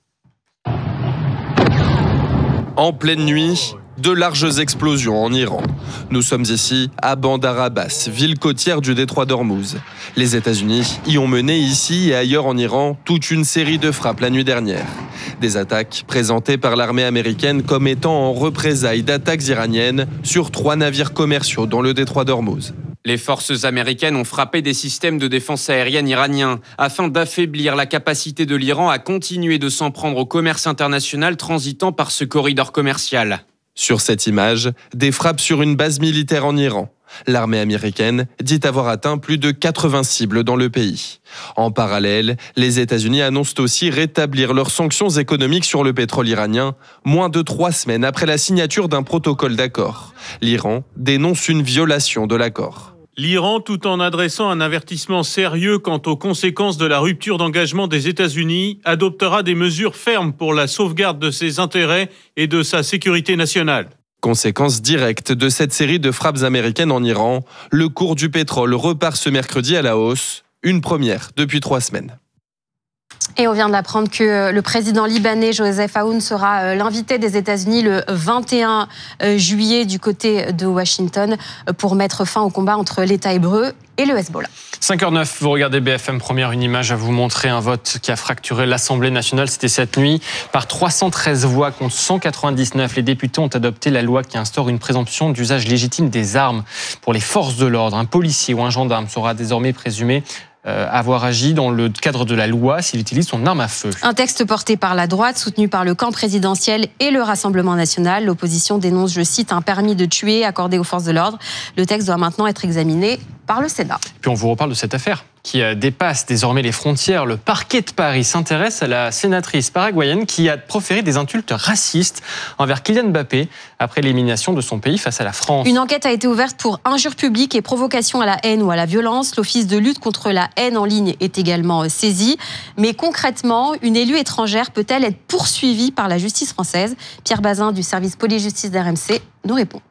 En pleine nuit, de larges explosions en Iran. Nous sommes ici à Bandar Abbas, ville côtière du détroit d'Ormuz. Les États-Unis y ont mené ici et ailleurs en Iran toute une série de frappes la nuit dernière. Des attaques présentées par l'armée américaine comme étant en représailles d'attaques iraniennes sur 3 navires commerciaux dans le détroit d'Ormuz. Les forces américaines ont frappé des systèmes de défense aérienne iraniens afin d'affaiblir la capacité de l'Iran à continuer de s'en prendre au commerce international transitant par ce corridor commercial. Sur cette image, des frappes sur une base militaire en Iran. L'armée américaine dit avoir atteint plus de 80 cibles dans le pays. En parallèle, les États-Unis annoncent aussi rétablir leurs sanctions économiques sur le pétrole iranien, moins de 3 semaines après la signature d'un protocole d'accord. L'Iran dénonce une violation de l'accord. L'Iran, tout en adressant un avertissement sérieux quant aux conséquences de la rupture d'engagement des États-Unis, adoptera des mesures fermes pour la sauvegarde de ses intérêts et de sa sécurité nationale. Conséquence directe de cette série de frappes américaines en Iran, le cours du pétrole repart ce mercredi à la hausse, une première depuis 3 semaines. Et on vient de l'apprendre que le président libanais Joseph Aoun sera l'invité des États-Unis le 21 juillet du côté de Washington pour mettre fin au combat entre l'État hébreu et le Hezbollah. 5h09, vous regardez BFM Première, une image à vous montrer, un vote qui a fracturé l'Assemblée nationale. C'était cette nuit. Par 313 voix contre 199, les députés ont adopté la loi qui instaure une présomption d'usage légitime des armes pour les forces de l'ordre. Un policier ou un gendarme sera désormais présumé avoir agi dans le cadre de la loi s'il utilise son arme à feu. Un texte porté par la droite, soutenu par le camp présidentiel et le Rassemblement national. L'opposition dénonce, je cite, un permis de tuer accordé aux forces de l'ordre. Le texte doit maintenant être examiné par le Sénat. Puis on vous reparle de cette affaire qui dépasse désormais les frontières. Le parquet de Paris s'intéresse à la sénatrice paraguayenne qui a proféré des insultes racistes envers Kylian Mbappé après l'élimination de son pays face à la France. Une enquête a été ouverte pour injure publique et provocation à la haine ou à la violence. L'Office de lutte contre la haine en ligne est également saisi. Mais concrètement, une élue étrangère peut-elle être poursuivie par la justice française ? Pierre Bazin du service police-justice d'RMC nous répond.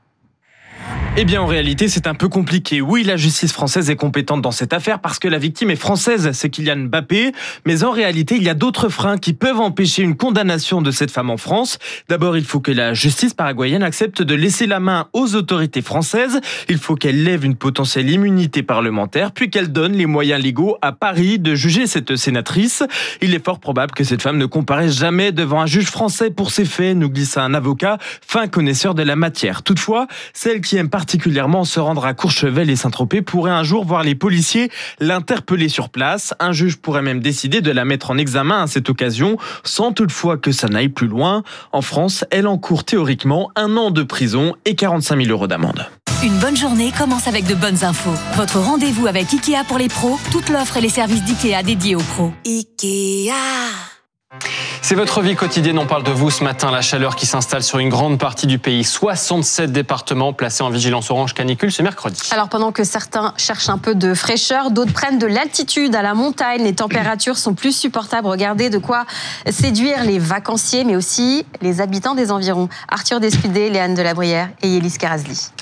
Eh bien, en réalité, c'est un peu compliqué. Oui, la justice française est compétente dans cette affaire parce que la victime est française, c'est Kylian Mbappé. Mais en réalité, il y a d'autres freins qui peuvent empêcher une condamnation de cette femme en France. D'abord, il faut que la justice paraguayenne accepte de laisser la main aux autorités françaises. Il faut qu'elle lève une potentielle immunité parlementaire, puis qu'elle donne les moyens légaux à Paris de juger cette sénatrice. Il est fort probable que cette femme ne comparaisse jamais devant un juge français pour ces faits, nous glisse un avocat, fin connaisseur de la matière. Toutefois, celle qui aime particulièrement se rendre à Courchevel et Saint-Tropez pourrait un jour voir les policiers l'interpeller sur place. Un juge pourrait même décider de la mettre en examen à cette occasion, sans toutefois que ça n'aille plus loin. En France, elle encourt théoriquement 1 an de prison et 45 000 € d'amende. Une bonne journée commence avec de bonnes infos. Votre rendez-vous avec Ikea pour les pros, toute l'offre et les services d'Ikea dédiés aux pros. Ikea. C'est votre vie quotidienne, on parle de vous ce matin. La chaleur qui s'installe sur une grande partie du pays. 67 départements placés en vigilance orange canicule ce mercredi. Alors pendant que certains cherchent un peu de fraîcheur, d'autres prennent de l'altitude à la montagne. Les températures sont plus supportables. Regardez de quoi séduire les vacanciers, mais aussi les habitants des environs. Arthur Despidé, Léane Delabrière et Yélis Karazli.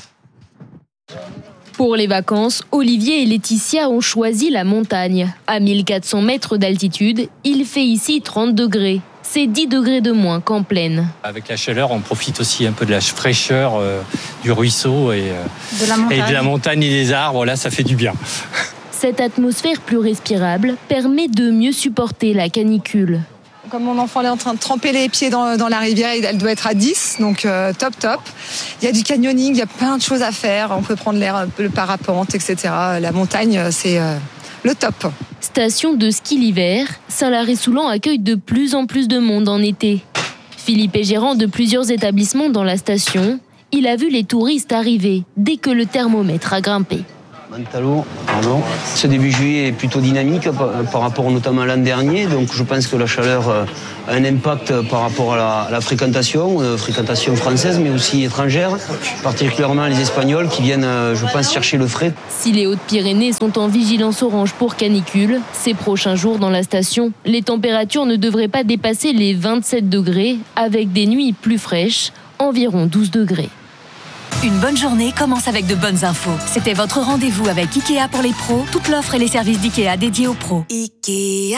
Pour les vacances, Olivier et Laetitia ont choisi la montagne. À 1400 mètres d'altitude, il fait ici 30 degrés. C'est 10 degrés de moins qu'en plaine. Avec la chaleur, on profite aussi un peu de la fraîcheur du ruisseau et de la montagne et des arbres. Là, ça fait du bien. Cette atmosphère plus respirable permet de mieux supporter la canicule. Comme mon enfant est en train de tremper les pieds dans la rivière, elle doit être à 10, donc top. Il y a du canyoning, il y a plein de choses à faire. On peut prendre l'air, le parapente, etc. La montagne, c'est le top. Station de ski l'hiver, Saint-Lary-Soulan accueille de plus en plus de monde en été. Philippe est gérant de plusieurs établissements dans la station. Il a vu les touristes arriver dès que le thermomètre a grimpé. Mantalo, pardon. Ce début juillet est plutôt dynamique par rapport notamment à l'an dernier, donc je pense que la chaleur a un impact par rapport à la fréquentation française mais aussi étrangère, particulièrement les Espagnols qui viennent, je pense, chercher le frais. Si les Hautes-Pyrénées sont en vigilance orange pour canicule, ces prochains jours dans la station, les températures ne devraient pas dépasser les 27 degrés avec des nuits plus fraîches, environ 12 degrés. Une bonne journée commence avec de bonnes infos. C'était votre rendez-vous avec Ikea pour les pros. Toute l'offre et les services d'Ikea dédiés aux pros. Ikea.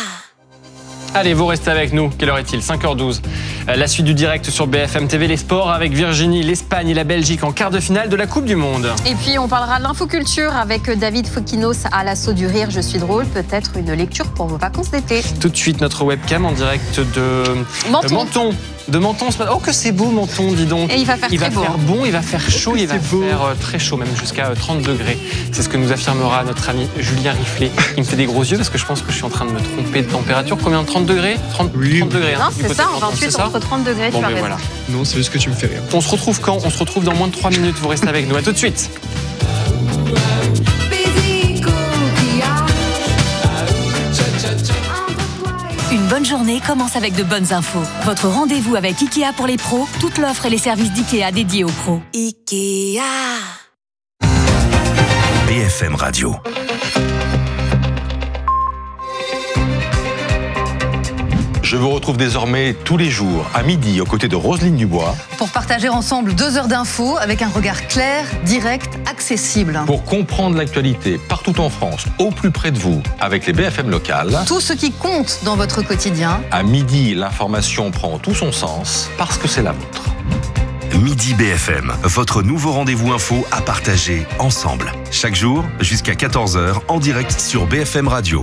Allez, vous restez avec nous. Quelle heure est-il ? 5h12. La suite du direct sur BFM TV, les sports avec Virginie, l'Espagne et la Belgique en quart de finale de la Coupe du Monde. Et puis on parlera de l'infoculture avec David Fokinos à l'assaut du rire. Je suis drôle, peut-être une lecture pour vos vacances d'été. Tout de suite, notre webcam en direct de Menton. De Menton. Oh, que c'est beau, Menton, dis donc. Et il va faire très beau. Il va faire bon, il va faire chaud, il va faire très chaud, même jusqu'à 30 degrés. C'est ce que nous affirmera notre ami Julien Riflet. Il me fait des gros yeux parce que je pense que je suis en train de me tromper de température. Combien de 30 degrés 30 degrés. Non, c'est ça, en 28, entre 30 degrés, bon, tu as raison. Voilà. Non, c'est juste que tu me fais rire. On se retrouve quand ? On se retrouve dans moins de 3 minutes. Vous restez avec nous. À tout de suite. Une bonne journée commence avec de bonnes infos. Votre rendez-vous avec Ikea pour les pros. Toute l'offre et les services d'Ikea dédiés aux pros. Ikea. BFM Radio. Je vous retrouve désormais tous les jours à midi aux côtés de Roselyne Dubois. Pour partager ensemble 2 heures d'infos avec un regard clair, direct, accessible. Pour comprendre l'actualité partout en France, au plus près de vous, avec les BFM locales. Tout ce qui compte dans votre quotidien. À midi, l'information prend tout son sens parce que c'est la vôtre. Midi BFM, votre nouveau rendez-vous info à partager ensemble. Chaque jour, jusqu'à 14h, en direct sur BFM Radio.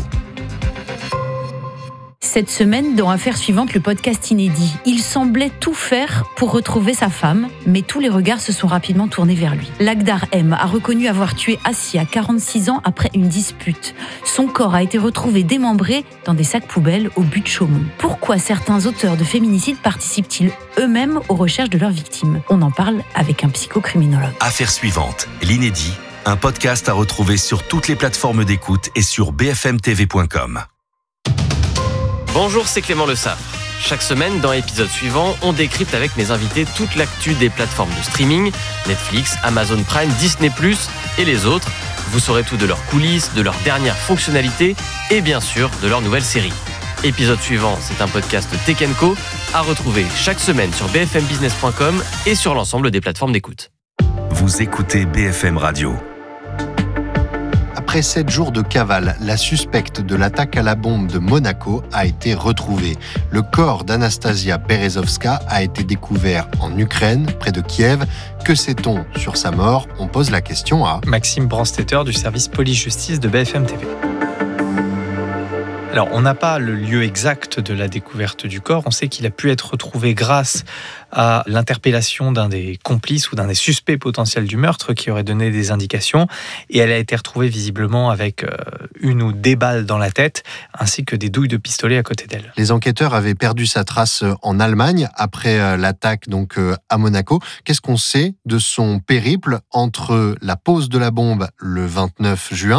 Cette semaine, dans Affaires suivantes, le podcast inédit. Il semblait tout faire pour retrouver sa femme, mais tous les regards se sont rapidement tournés vers lui. Lagdar M a reconnu avoir tué Assia, 46 ans, après une dispute. Son corps a été retrouvé démembré dans des sacs poubelles au but de Chaumont. Pourquoi certains auteurs de féminicides participent-ils eux-mêmes aux recherches de leurs victimes ? On en parle avec un psychocriminologue. Affaires suivantes, l'inédit, un podcast à retrouver sur toutes les plateformes d'écoute et sur bfmtv.com. Bonjour, c'est Clément Le Saffre. Chaque semaine, dans l'épisode suivant, on décrypte avec mes invités toute l'actu des plateformes de streaming, Netflix, Amazon Prime, Disney+, et les autres. Vous saurez tout de leurs coulisses, de leurs dernières fonctionnalités et bien sûr de leurs nouvelles séries. Épisode suivant, c'est un podcast Tech & Co à retrouver chaque semaine sur bfmbusiness.com et sur l'ensemble des plateformes d'écoute. Vous écoutez BFM Radio. Après 7 jours de cavale, la suspecte de l'attaque à la bombe de Monaco a été retrouvée. Le corps d'Anastasia Berezovska a été découvert en Ukraine, près de Kiev. Que sait-on sur sa mort ? On pose la question à Maxime Brandstetter du service police-justice de BFM TV. Alors, on n'a pas le lieu exact de la découverte du corps. On sait qu'il a pu être retrouvé grâce à l'interpellation d'un des complices ou d'un des suspects potentiels du meurtre qui aurait donné des indications. Et elle a été retrouvée visiblement avec une ou des balles dans la tête, ainsi que des douilles de pistolet à côté d'elle. Les enquêteurs avaient perdu sa trace en Allemagne après l'attaque donc à Monaco. Qu'est-ce qu'on sait de son périple entre la pose de la bombe le 29 juin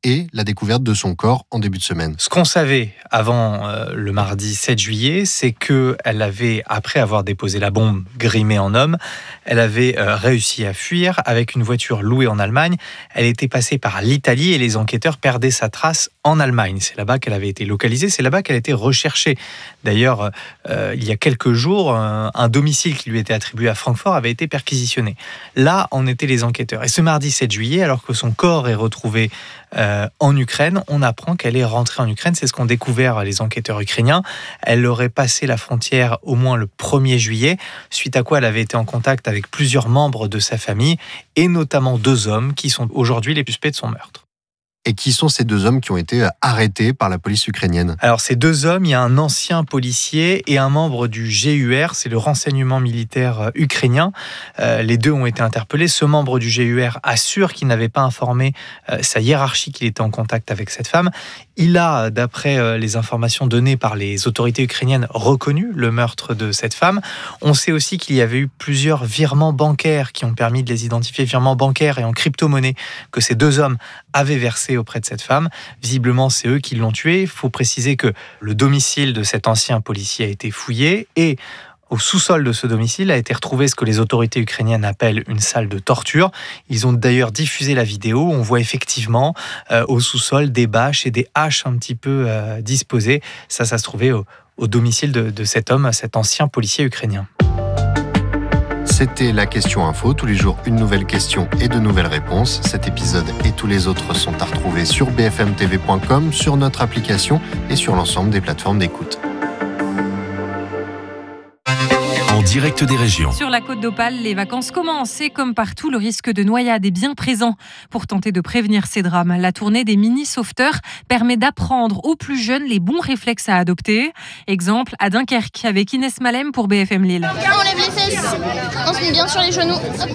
et la découverte de son corps en début de semaine. Ce qu'on savait avant le mardi 7 juillet, c'est qu'elle avait, après avoir déposé la bombe grimée en homme, elle avait réussi à fuir avec une voiture louée en Allemagne. Elle était passée par l'Italie et les enquêteurs perdaient sa trace en Allemagne. C'est là-bas qu'elle avait été localisée, c'est là-bas qu'elle a été recherchée. D'ailleurs, il y a quelques jours, un domicile qui lui était attribué à Francfort avait été perquisitionné. Là en étaient les enquêteurs. Et ce mardi 7 juillet, alors que son corps est retrouvé en Ukraine, on apprend qu'elle est rentrée en Ukraine. C'est ce qu'ont découvert les enquêteurs ukrainiens. Elle aurait passé la frontière au moins le 1er juillet, suite à quoi elle avait été en contact avec plusieurs membres de sa famille, et notamment 2 hommes qui sont aujourd'hui les suspects de son meurtre. Et qui sont ces 2 hommes qui ont été arrêtés par la police ukrainienne ? Alors ces 2 hommes, il y a un ancien policier et un membre du GUR, c'est le renseignement militaire ukrainien. Les 2 ont été interpellés. Ce membre du GUR assure qu'il n'avait pas informé sa hiérarchie qu'il était en contact avec cette femme. Il a, d'après les informations données par les autorités ukrainiennes, reconnu le meurtre de cette femme. On sait aussi qu'il y avait eu plusieurs virements bancaires qui ont permis de les identifier, virements bancaires et en crypto-monnaie, que ces 2 hommes avaient versé auprès de cette femme. Visiblement, c'est eux qui l'ont tuée. Il faut préciser que le domicile de cet ancien policier a été fouillé et au sous-sol de ce domicile a été retrouvé ce que les autorités ukrainiennes appellent une salle de torture. Ils ont d'ailleurs diffusé la vidéo. On voit effectivement au sous-sol des bâches et des haches un petit peu disposées. Ça se trouvait au domicile de cet homme, cet ancien policier ukrainien. C'était la question info. Tous les jours, une nouvelle question et de nouvelles réponses. Cet épisode et tous les autres sont à retrouver sur bfmtv.com, sur notre application et sur l'ensemble des plateformes d'écoute. En direct des régions. Sur la côte d'Opale, les vacances commencent et comme partout, le risque de noyade est bien présent. Pour tenter de prévenir ces drames, la tournée des mini-sauveteurs permet d'apprendre aux plus jeunes les bons réflexes à adopter. Exemple à Dunkerque avec Inès Malem pour BFM Lille. On lève les fesses, on se met bien sur les genoux. Hop.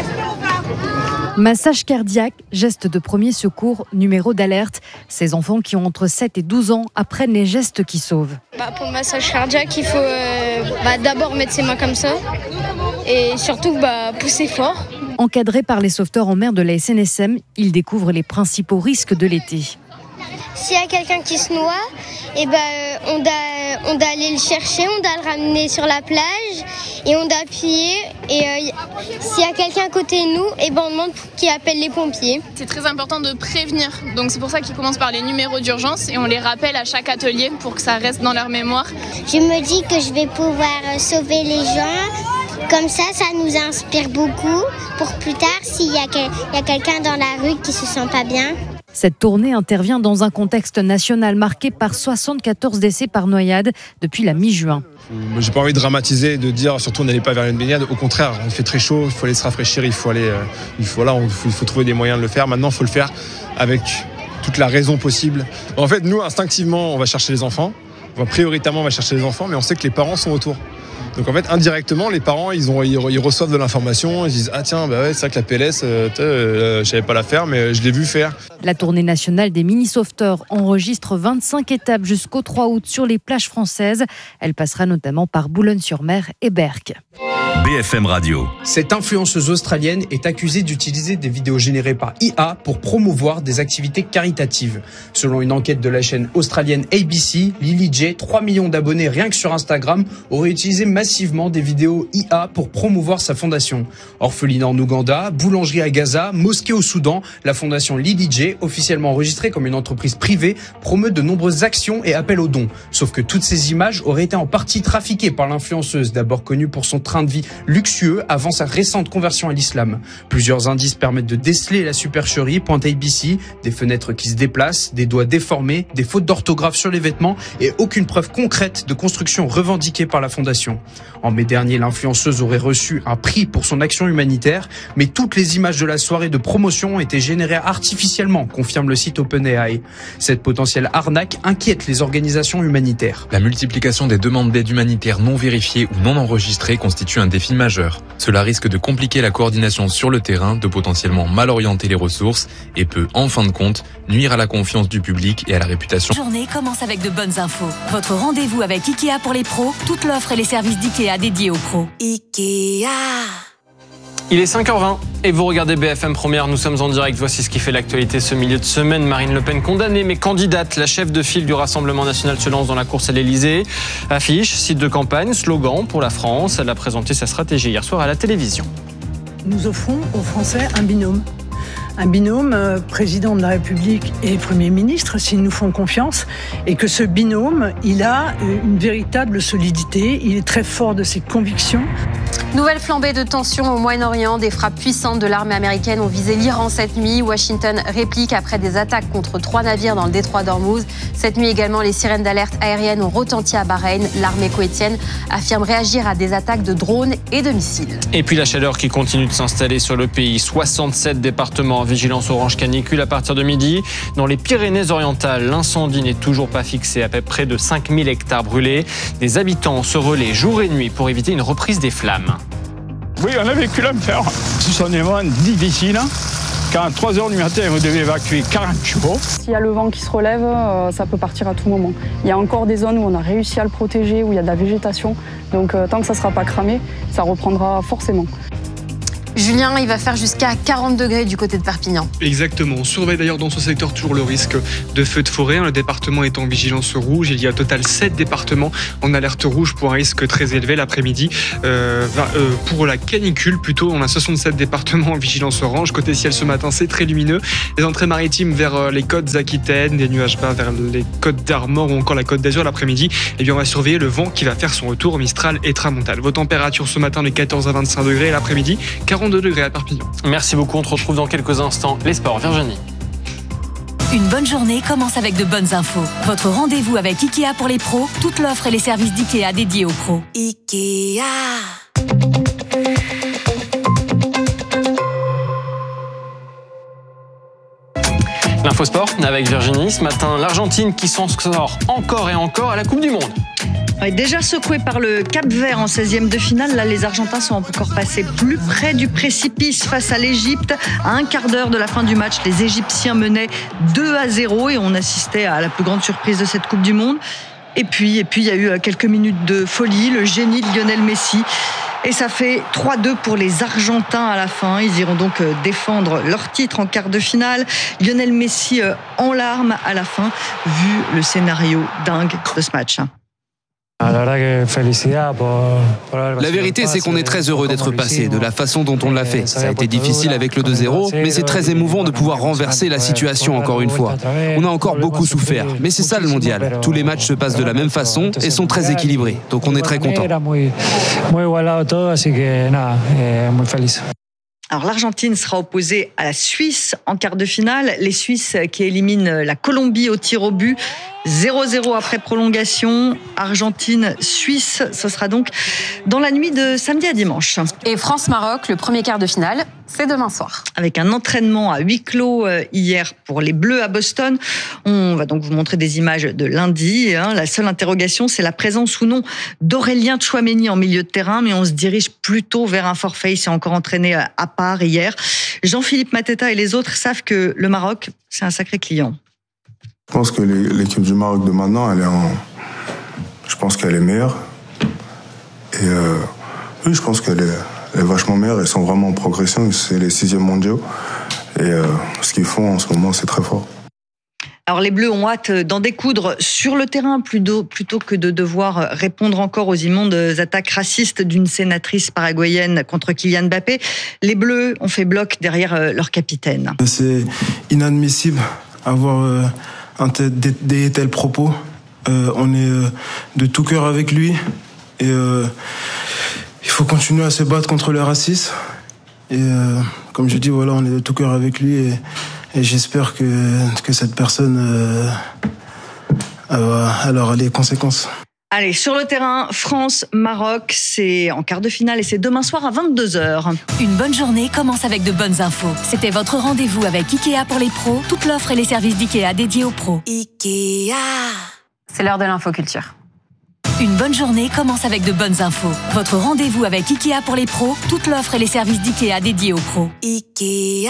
Massage cardiaque, geste de premier secours, numéro d'alerte. Ces enfants qui ont entre 7 et 12 ans apprennent les gestes qui sauvent. Pour le massage cardiaque, il faut d'abord mettre ses mains comme ça et surtout pousser fort. Encadrés par les sauveteurs en mer de la SNSM, ils découvrent les principaux risques de l'été. S'il y a quelqu'un qui se noie, on doit aller le chercher, on doit le ramener sur la plage et on doit appuyer. Et s'il y a quelqu'un à côté de nous, on demande qui appelle les pompiers. C'est très important de prévenir, donc c'est pour ça qu'ils commencent par les numéros d'urgence et on les rappelle à chaque atelier pour que ça reste dans leur mémoire. Je me dis que je vais pouvoir sauver les gens. Comme ça nous inspire beaucoup pour plus tard s'il y a quelqu'un dans la rue qui se sent pas bien. Cette tournée intervient dans un contexte national marqué par 74 décès par noyade depuis la mi-juin. J'ai pas envie de dramatiser, de dire surtout on n'allait pas vers une baignade. Au contraire, il fait très chaud, il faut aller se rafraîchir, il faut trouver des moyens de le faire. Maintenant, il faut le faire avec toute la raison possible. En fait, nous, instinctivement, on va chercher les enfants. Prioritairement, on va chercher les enfants, mais on sait que les parents sont autour. Donc en fait, indirectement, les parents, ils reçoivent de l'information, ils disent « Ah tiens, c'est vrai que la PLS, je savais pas la faire, mais je l'ai vu faire. » La tournée nationale des mini-sauveteurs enregistre 25 étapes jusqu'au 3 août sur les plages françaises. Elle passera notamment par Boulogne-sur-Mer et Berck. BFM Radio. Cette influenceuse australienne est accusée d'utiliser des vidéos générées par IA pour promouvoir des activités caritatives. Selon une enquête de la chaîne australienne ABC, Lily J, 3 millions d'abonnés rien que sur Instagram, aurait utilisé massivement des vidéos IA pour promouvoir sa fondation. Orpheline en Ouganda, boulangerie à Gaza, mosquée au Soudan, la fondation Lily J, officiellement enregistrée comme une entreprise privée, promeut de nombreuses actions et appels aux dons. Sauf que toutes ces images auraient été en partie trafiquées par l'influenceuse, d'abord connue pour son train de vie luxueux avant sa récente conversion à l'islam. Plusieurs indices permettent de déceler la supercherie, pointe ABC, des fenêtres qui se déplacent, des doigts déformés, des fautes d'orthographe sur les vêtements et aucune preuve concrète de construction revendiquée par la fondation. En mai dernier, l'influenceuse aurait reçu un prix pour son action humanitaire, mais toutes les images de la soirée de promotion ont été générées artificiellement, confirme le site OpenAI. Cette potentielle arnaque inquiète les organisations humanitaires. La multiplication des demandes d'aide humanitaire non vérifiées ou non enregistrées constitue un défi majeur. Cela risque de compliquer la coordination sur le terrain, de potentiellement mal orienter les ressources et peut, en fin de compte, nuire à la confiance du public et à la réputation. La journée commence avec de bonnes infos. Votre rendez-vous avec Ikea pour les pros, toute l'offre et les services d'Ikea dédiés aux pros. Ikea. Il est 5h20 et vous regardez BFM Première, nous sommes en direct. Voici ce qui fait l'actualité ce milieu de semaine. Marine Le Pen condamnée mais candidate. La chef de file du Rassemblement national se lance dans la course à l'Elysée. Affiche, site de campagne, slogan pour la France. Elle a présenté sa stratégie hier soir à la télévision. Nous offrons aux Français un binôme. Un binôme président de la République et Premier ministre, s'ils nous font confiance, et que ce binôme, il a une véritable solidité, il est très fort de ses convictions. Nouvelle flambée de tensions au Moyen-Orient. Des frappes puissantes de l'armée américaine ont visé l'Iran cette nuit. Washington réplique après des attaques contre 3 navires dans le détroit d'Ormuz. Cette nuit également, les sirènes d'alerte aérienne ont retenti à Bahreïn. L'armée koweïtienne affirme réagir à des attaques de drones et de missiles. Et puis la chaleur qui continue de s'installer sur le pays. 67 départements en vigilance orange canicule à partir de midi. Dans les Pyrénées-Orientales, l'incendie n'est toujours pas fixé. À peu près de 5000 hectares brûlés. Des habitants se relaient jour et nuit pour éviter une reprise des flammes. Oui, on a vécu l'enfer. Ce sont des moments difficiles. Quand à 3h du matin, vous devez évacuer 40 chevaux. S'il y a le vent qui se relève, ça peut partir à tout moment. Il y a encore des zones où on a réussi à le protéger, où il y a de la végétation. Donc tant que ça ne sera pas cramé, ça reprendra forcément. Julien, il va faire jusqu'à 40 degrés du côté de Perpignan. Exactement. On surveille d'ailleurs dans ce secteur toujours le risque de feux de forêt. Le département est en vigilance rouge. Il y a au total 7 départements en alerte rouge pour un risque très élevé l'après-midi. Pour la canicule, plutôt, on a 67 départements en vigilance orange. Côté ciel ce matin, c'est très lumineux. Les entrées maritimes vers les côtes Aquitaine, des nuages bas vers les côtes d'Armor ou encore la côte d'Azur l'après-midi. Et bien, on va surveiller le vent qui va faire son retour au Mistral et Tramontane. Vos températures ce matin de 14 à 25 degrés l'après-midi, 42 degrés à Perpignan. Merci beaucoup, on te retrouve dans quelques instants. Les sports, Virginie. Une bonne journée commence avec de bonnes infos. Votre rendez-vous avec Ikea pour les pros, toute l'offre et les services d'Ikea dédiés aux pros. Ikea. L'info sport avec Virginie. Ce matin, l'Argentine qui s'en sort encore et encore à la Coupe du Monde. Déjà secoué par le Cap-Vert en 16e de finale, là les Argentins sont encore passés plus près du précipice face à l'Égypte. À un quart d'heure de la fin du match, les Égyptiens menaient 2-0 et on assistait à la plus grande surprise de cette Coupe du Monde. Et puis il y a eu quelques minutes de folie, le génie de Lionel Messi. Et ça fait 3-2 pour les Argentins à la fin. Ils iront donc défendre leur titre en quart de finale. Lionel Messi en larmes à la fin, vu le scénario dingue de ce match. La vérité, c'est qu'on est très heureux d'être passé de la façon dont on l'a fait. Ça a été difficile avec le 2-0, mais c'est très émouvant de pouvoir renverser la situation encore une fois. On a encore beaucoup souffert, mais c'est ça le mondial. Tous les matchs se passent de la même façon et sont très équilibrés, donc on est très contents. Alors l'Argentine sera opposée à la Suisse en quart de finale. Les Suisses qui éliminent la Colombie au tir au but. 0-0 après prolongation. Argentine-Suisse, ce sera donc dans la nuit de samedi à dimanche. Et France-Maroc, le premier quart de finale, c'est demain soir. Avec un entraînement à huis clos hier pour les Bleus à Boston. On va donc vous montrer des images de lundi. La seule interrogation, c'est la présence ou non d'Aurélien Tchouaméni en milieu de terrain, mais on se dirige plutôt vers un forfait. Il s'est encore entraîné à part hier. Jean-Philippe Mateta et les autres savent que le Maroc, c'est un sacré client. Je pense que l'équipe du Maroc de maintenant, je pense qu'elle est meilleure. Et oui, je pense qu'elle est vachement meilleure. Ils sont vraiment en progression. C'est les 6e mondiaux. Et ce qu'ils font en ce moment, c'est très fort. Alors les Bleus ont hâte d'en découdre sur le terrain plutôt que de devoir répondre encore aux immondes attaques racistes d'une sénatrice paraguayenne contre Kylian Mbappé. Les Bleus ont fait bloc derrière leur capitaine. C'est inadmissible avoir des tels propos. On est de tout cœur avec lui et il faut continuer à se battre contre le racisme. Et comme je dis, voilà, on est de tout cœur avec lui et j'espère que cette personne elle aura les conséquences. Allez, sur le terrain, France-Maroc, c'est en quart de finale et c'est demain soir à 22h. Une bonne journée commence avec de bonnes infos. C'était votre rendez-vous avec Ikea pour les pros, toute l'offre et les services d'Ikea dédiés aux pros. Ikea. C'est l'heure de l'infoculture. Une bonne journée commence avec de bonnes infos. Votre rendez-vous avec Ikea pour les pros, toute l'offre et les services d'Ikea dédiés aux pros. Ikea.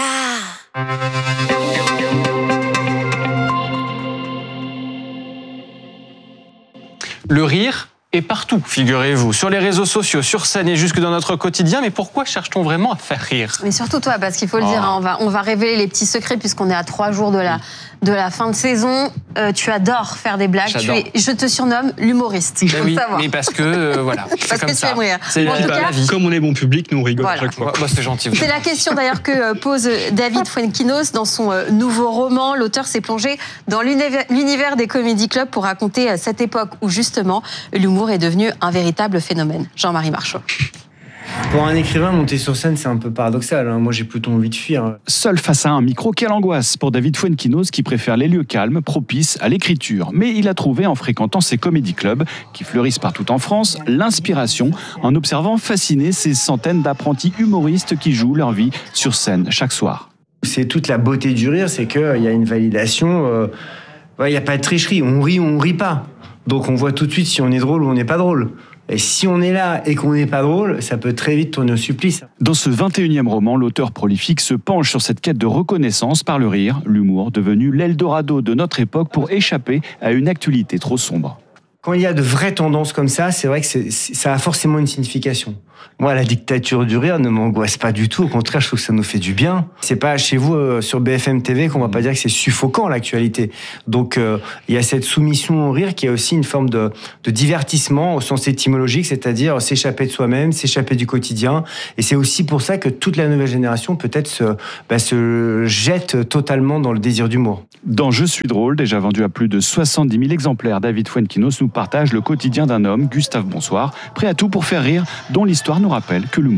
Le rire et partout, figurez-vous, sur les réseaux sociaux, sur scène et jusque dans notre quotidien. Mais pourquoi cherche-t-on vraiment à faire rire ? Mais surtout toi, parce qu'il faut le dire, hein, on va révéler les petits secrets puisqu'on est à 3 jours de la fin de saison. Tu adores faire des blagues. Je te surnomme l'humoriste. Ben oui, mais parce que voilà, c'est comme ça. C'est en tout cas, comme on est bon public, nous on rigole à chaque fois. C'est gentil. C'est la question d'ailleurs que pose David Fuenquinos dans son nouveau roman. L'auteur s'est plongé dans l'univers des comédie clubs pour raconter cette époque où justement l'humour est devenu un véritable phénomène. Jean-Marie Marchot. Pour un écrivain, monter sur scène, c'est un peu paradoxal. Moi, j'ai plutôt envie de fuir. Seul face à un micro, quelle angoisse pour David Fuenquinos qui préfère les lieux calmes, propices à l'écriture. Mais il a trouvé, en fréquentant ces comédie clubs qui fleurissent partout en France, l'inspiration en observant fasciné ces centaines d'apprentis humoristes qui jouent leur vie sur scène chaque soir. C'est toute la beauté du rire, c'est qu'il y a une validation. Il n'y a pas de tricherie. On rit ou on rit pas. Donc on voit tout de suite si on est drôle ou on n'est pas drôle. Et si on est là et qu'on n'est pas drôle, ça peut très vite tourner au supplice. Dans ce 21e roman, l'auteur prolifique se penche sur cette quête de reconnaissance par le rire, l'humour devenu l'Eldorado de notre époque pour échapper à une actualité trop sombre. Quand il y a de vraies tendances comme ça, c'est vrai que ça a forcément une signification. Moi, la dictature du rire ne m'angoisse pas du tout. Au contraire, je trouve que ça nous fait du bien. C'est pas chez vous, sur BFM TV, qu'on va pas dire que c'est suffocant, l'actualité. Donc, il y a cette soumission au rire qui est aussi une forme de divertissement au sens étymologique, c'est-à-dire s'échapper de soi-même, s'échapper du quotidien. Et c'est aussi pour ça que toute la nouvelle génération, peut-être, se jette totalement dans le désir d'humour. Dans Je suis drôle, déjà vendu à plus de 70 000 exemplaires, David Fuenquinos nous partage le quotidien d'un homme, Gustave Bonsoir, prêt à tout pour faire rire, dont l'histoire nous rappelle que l'humour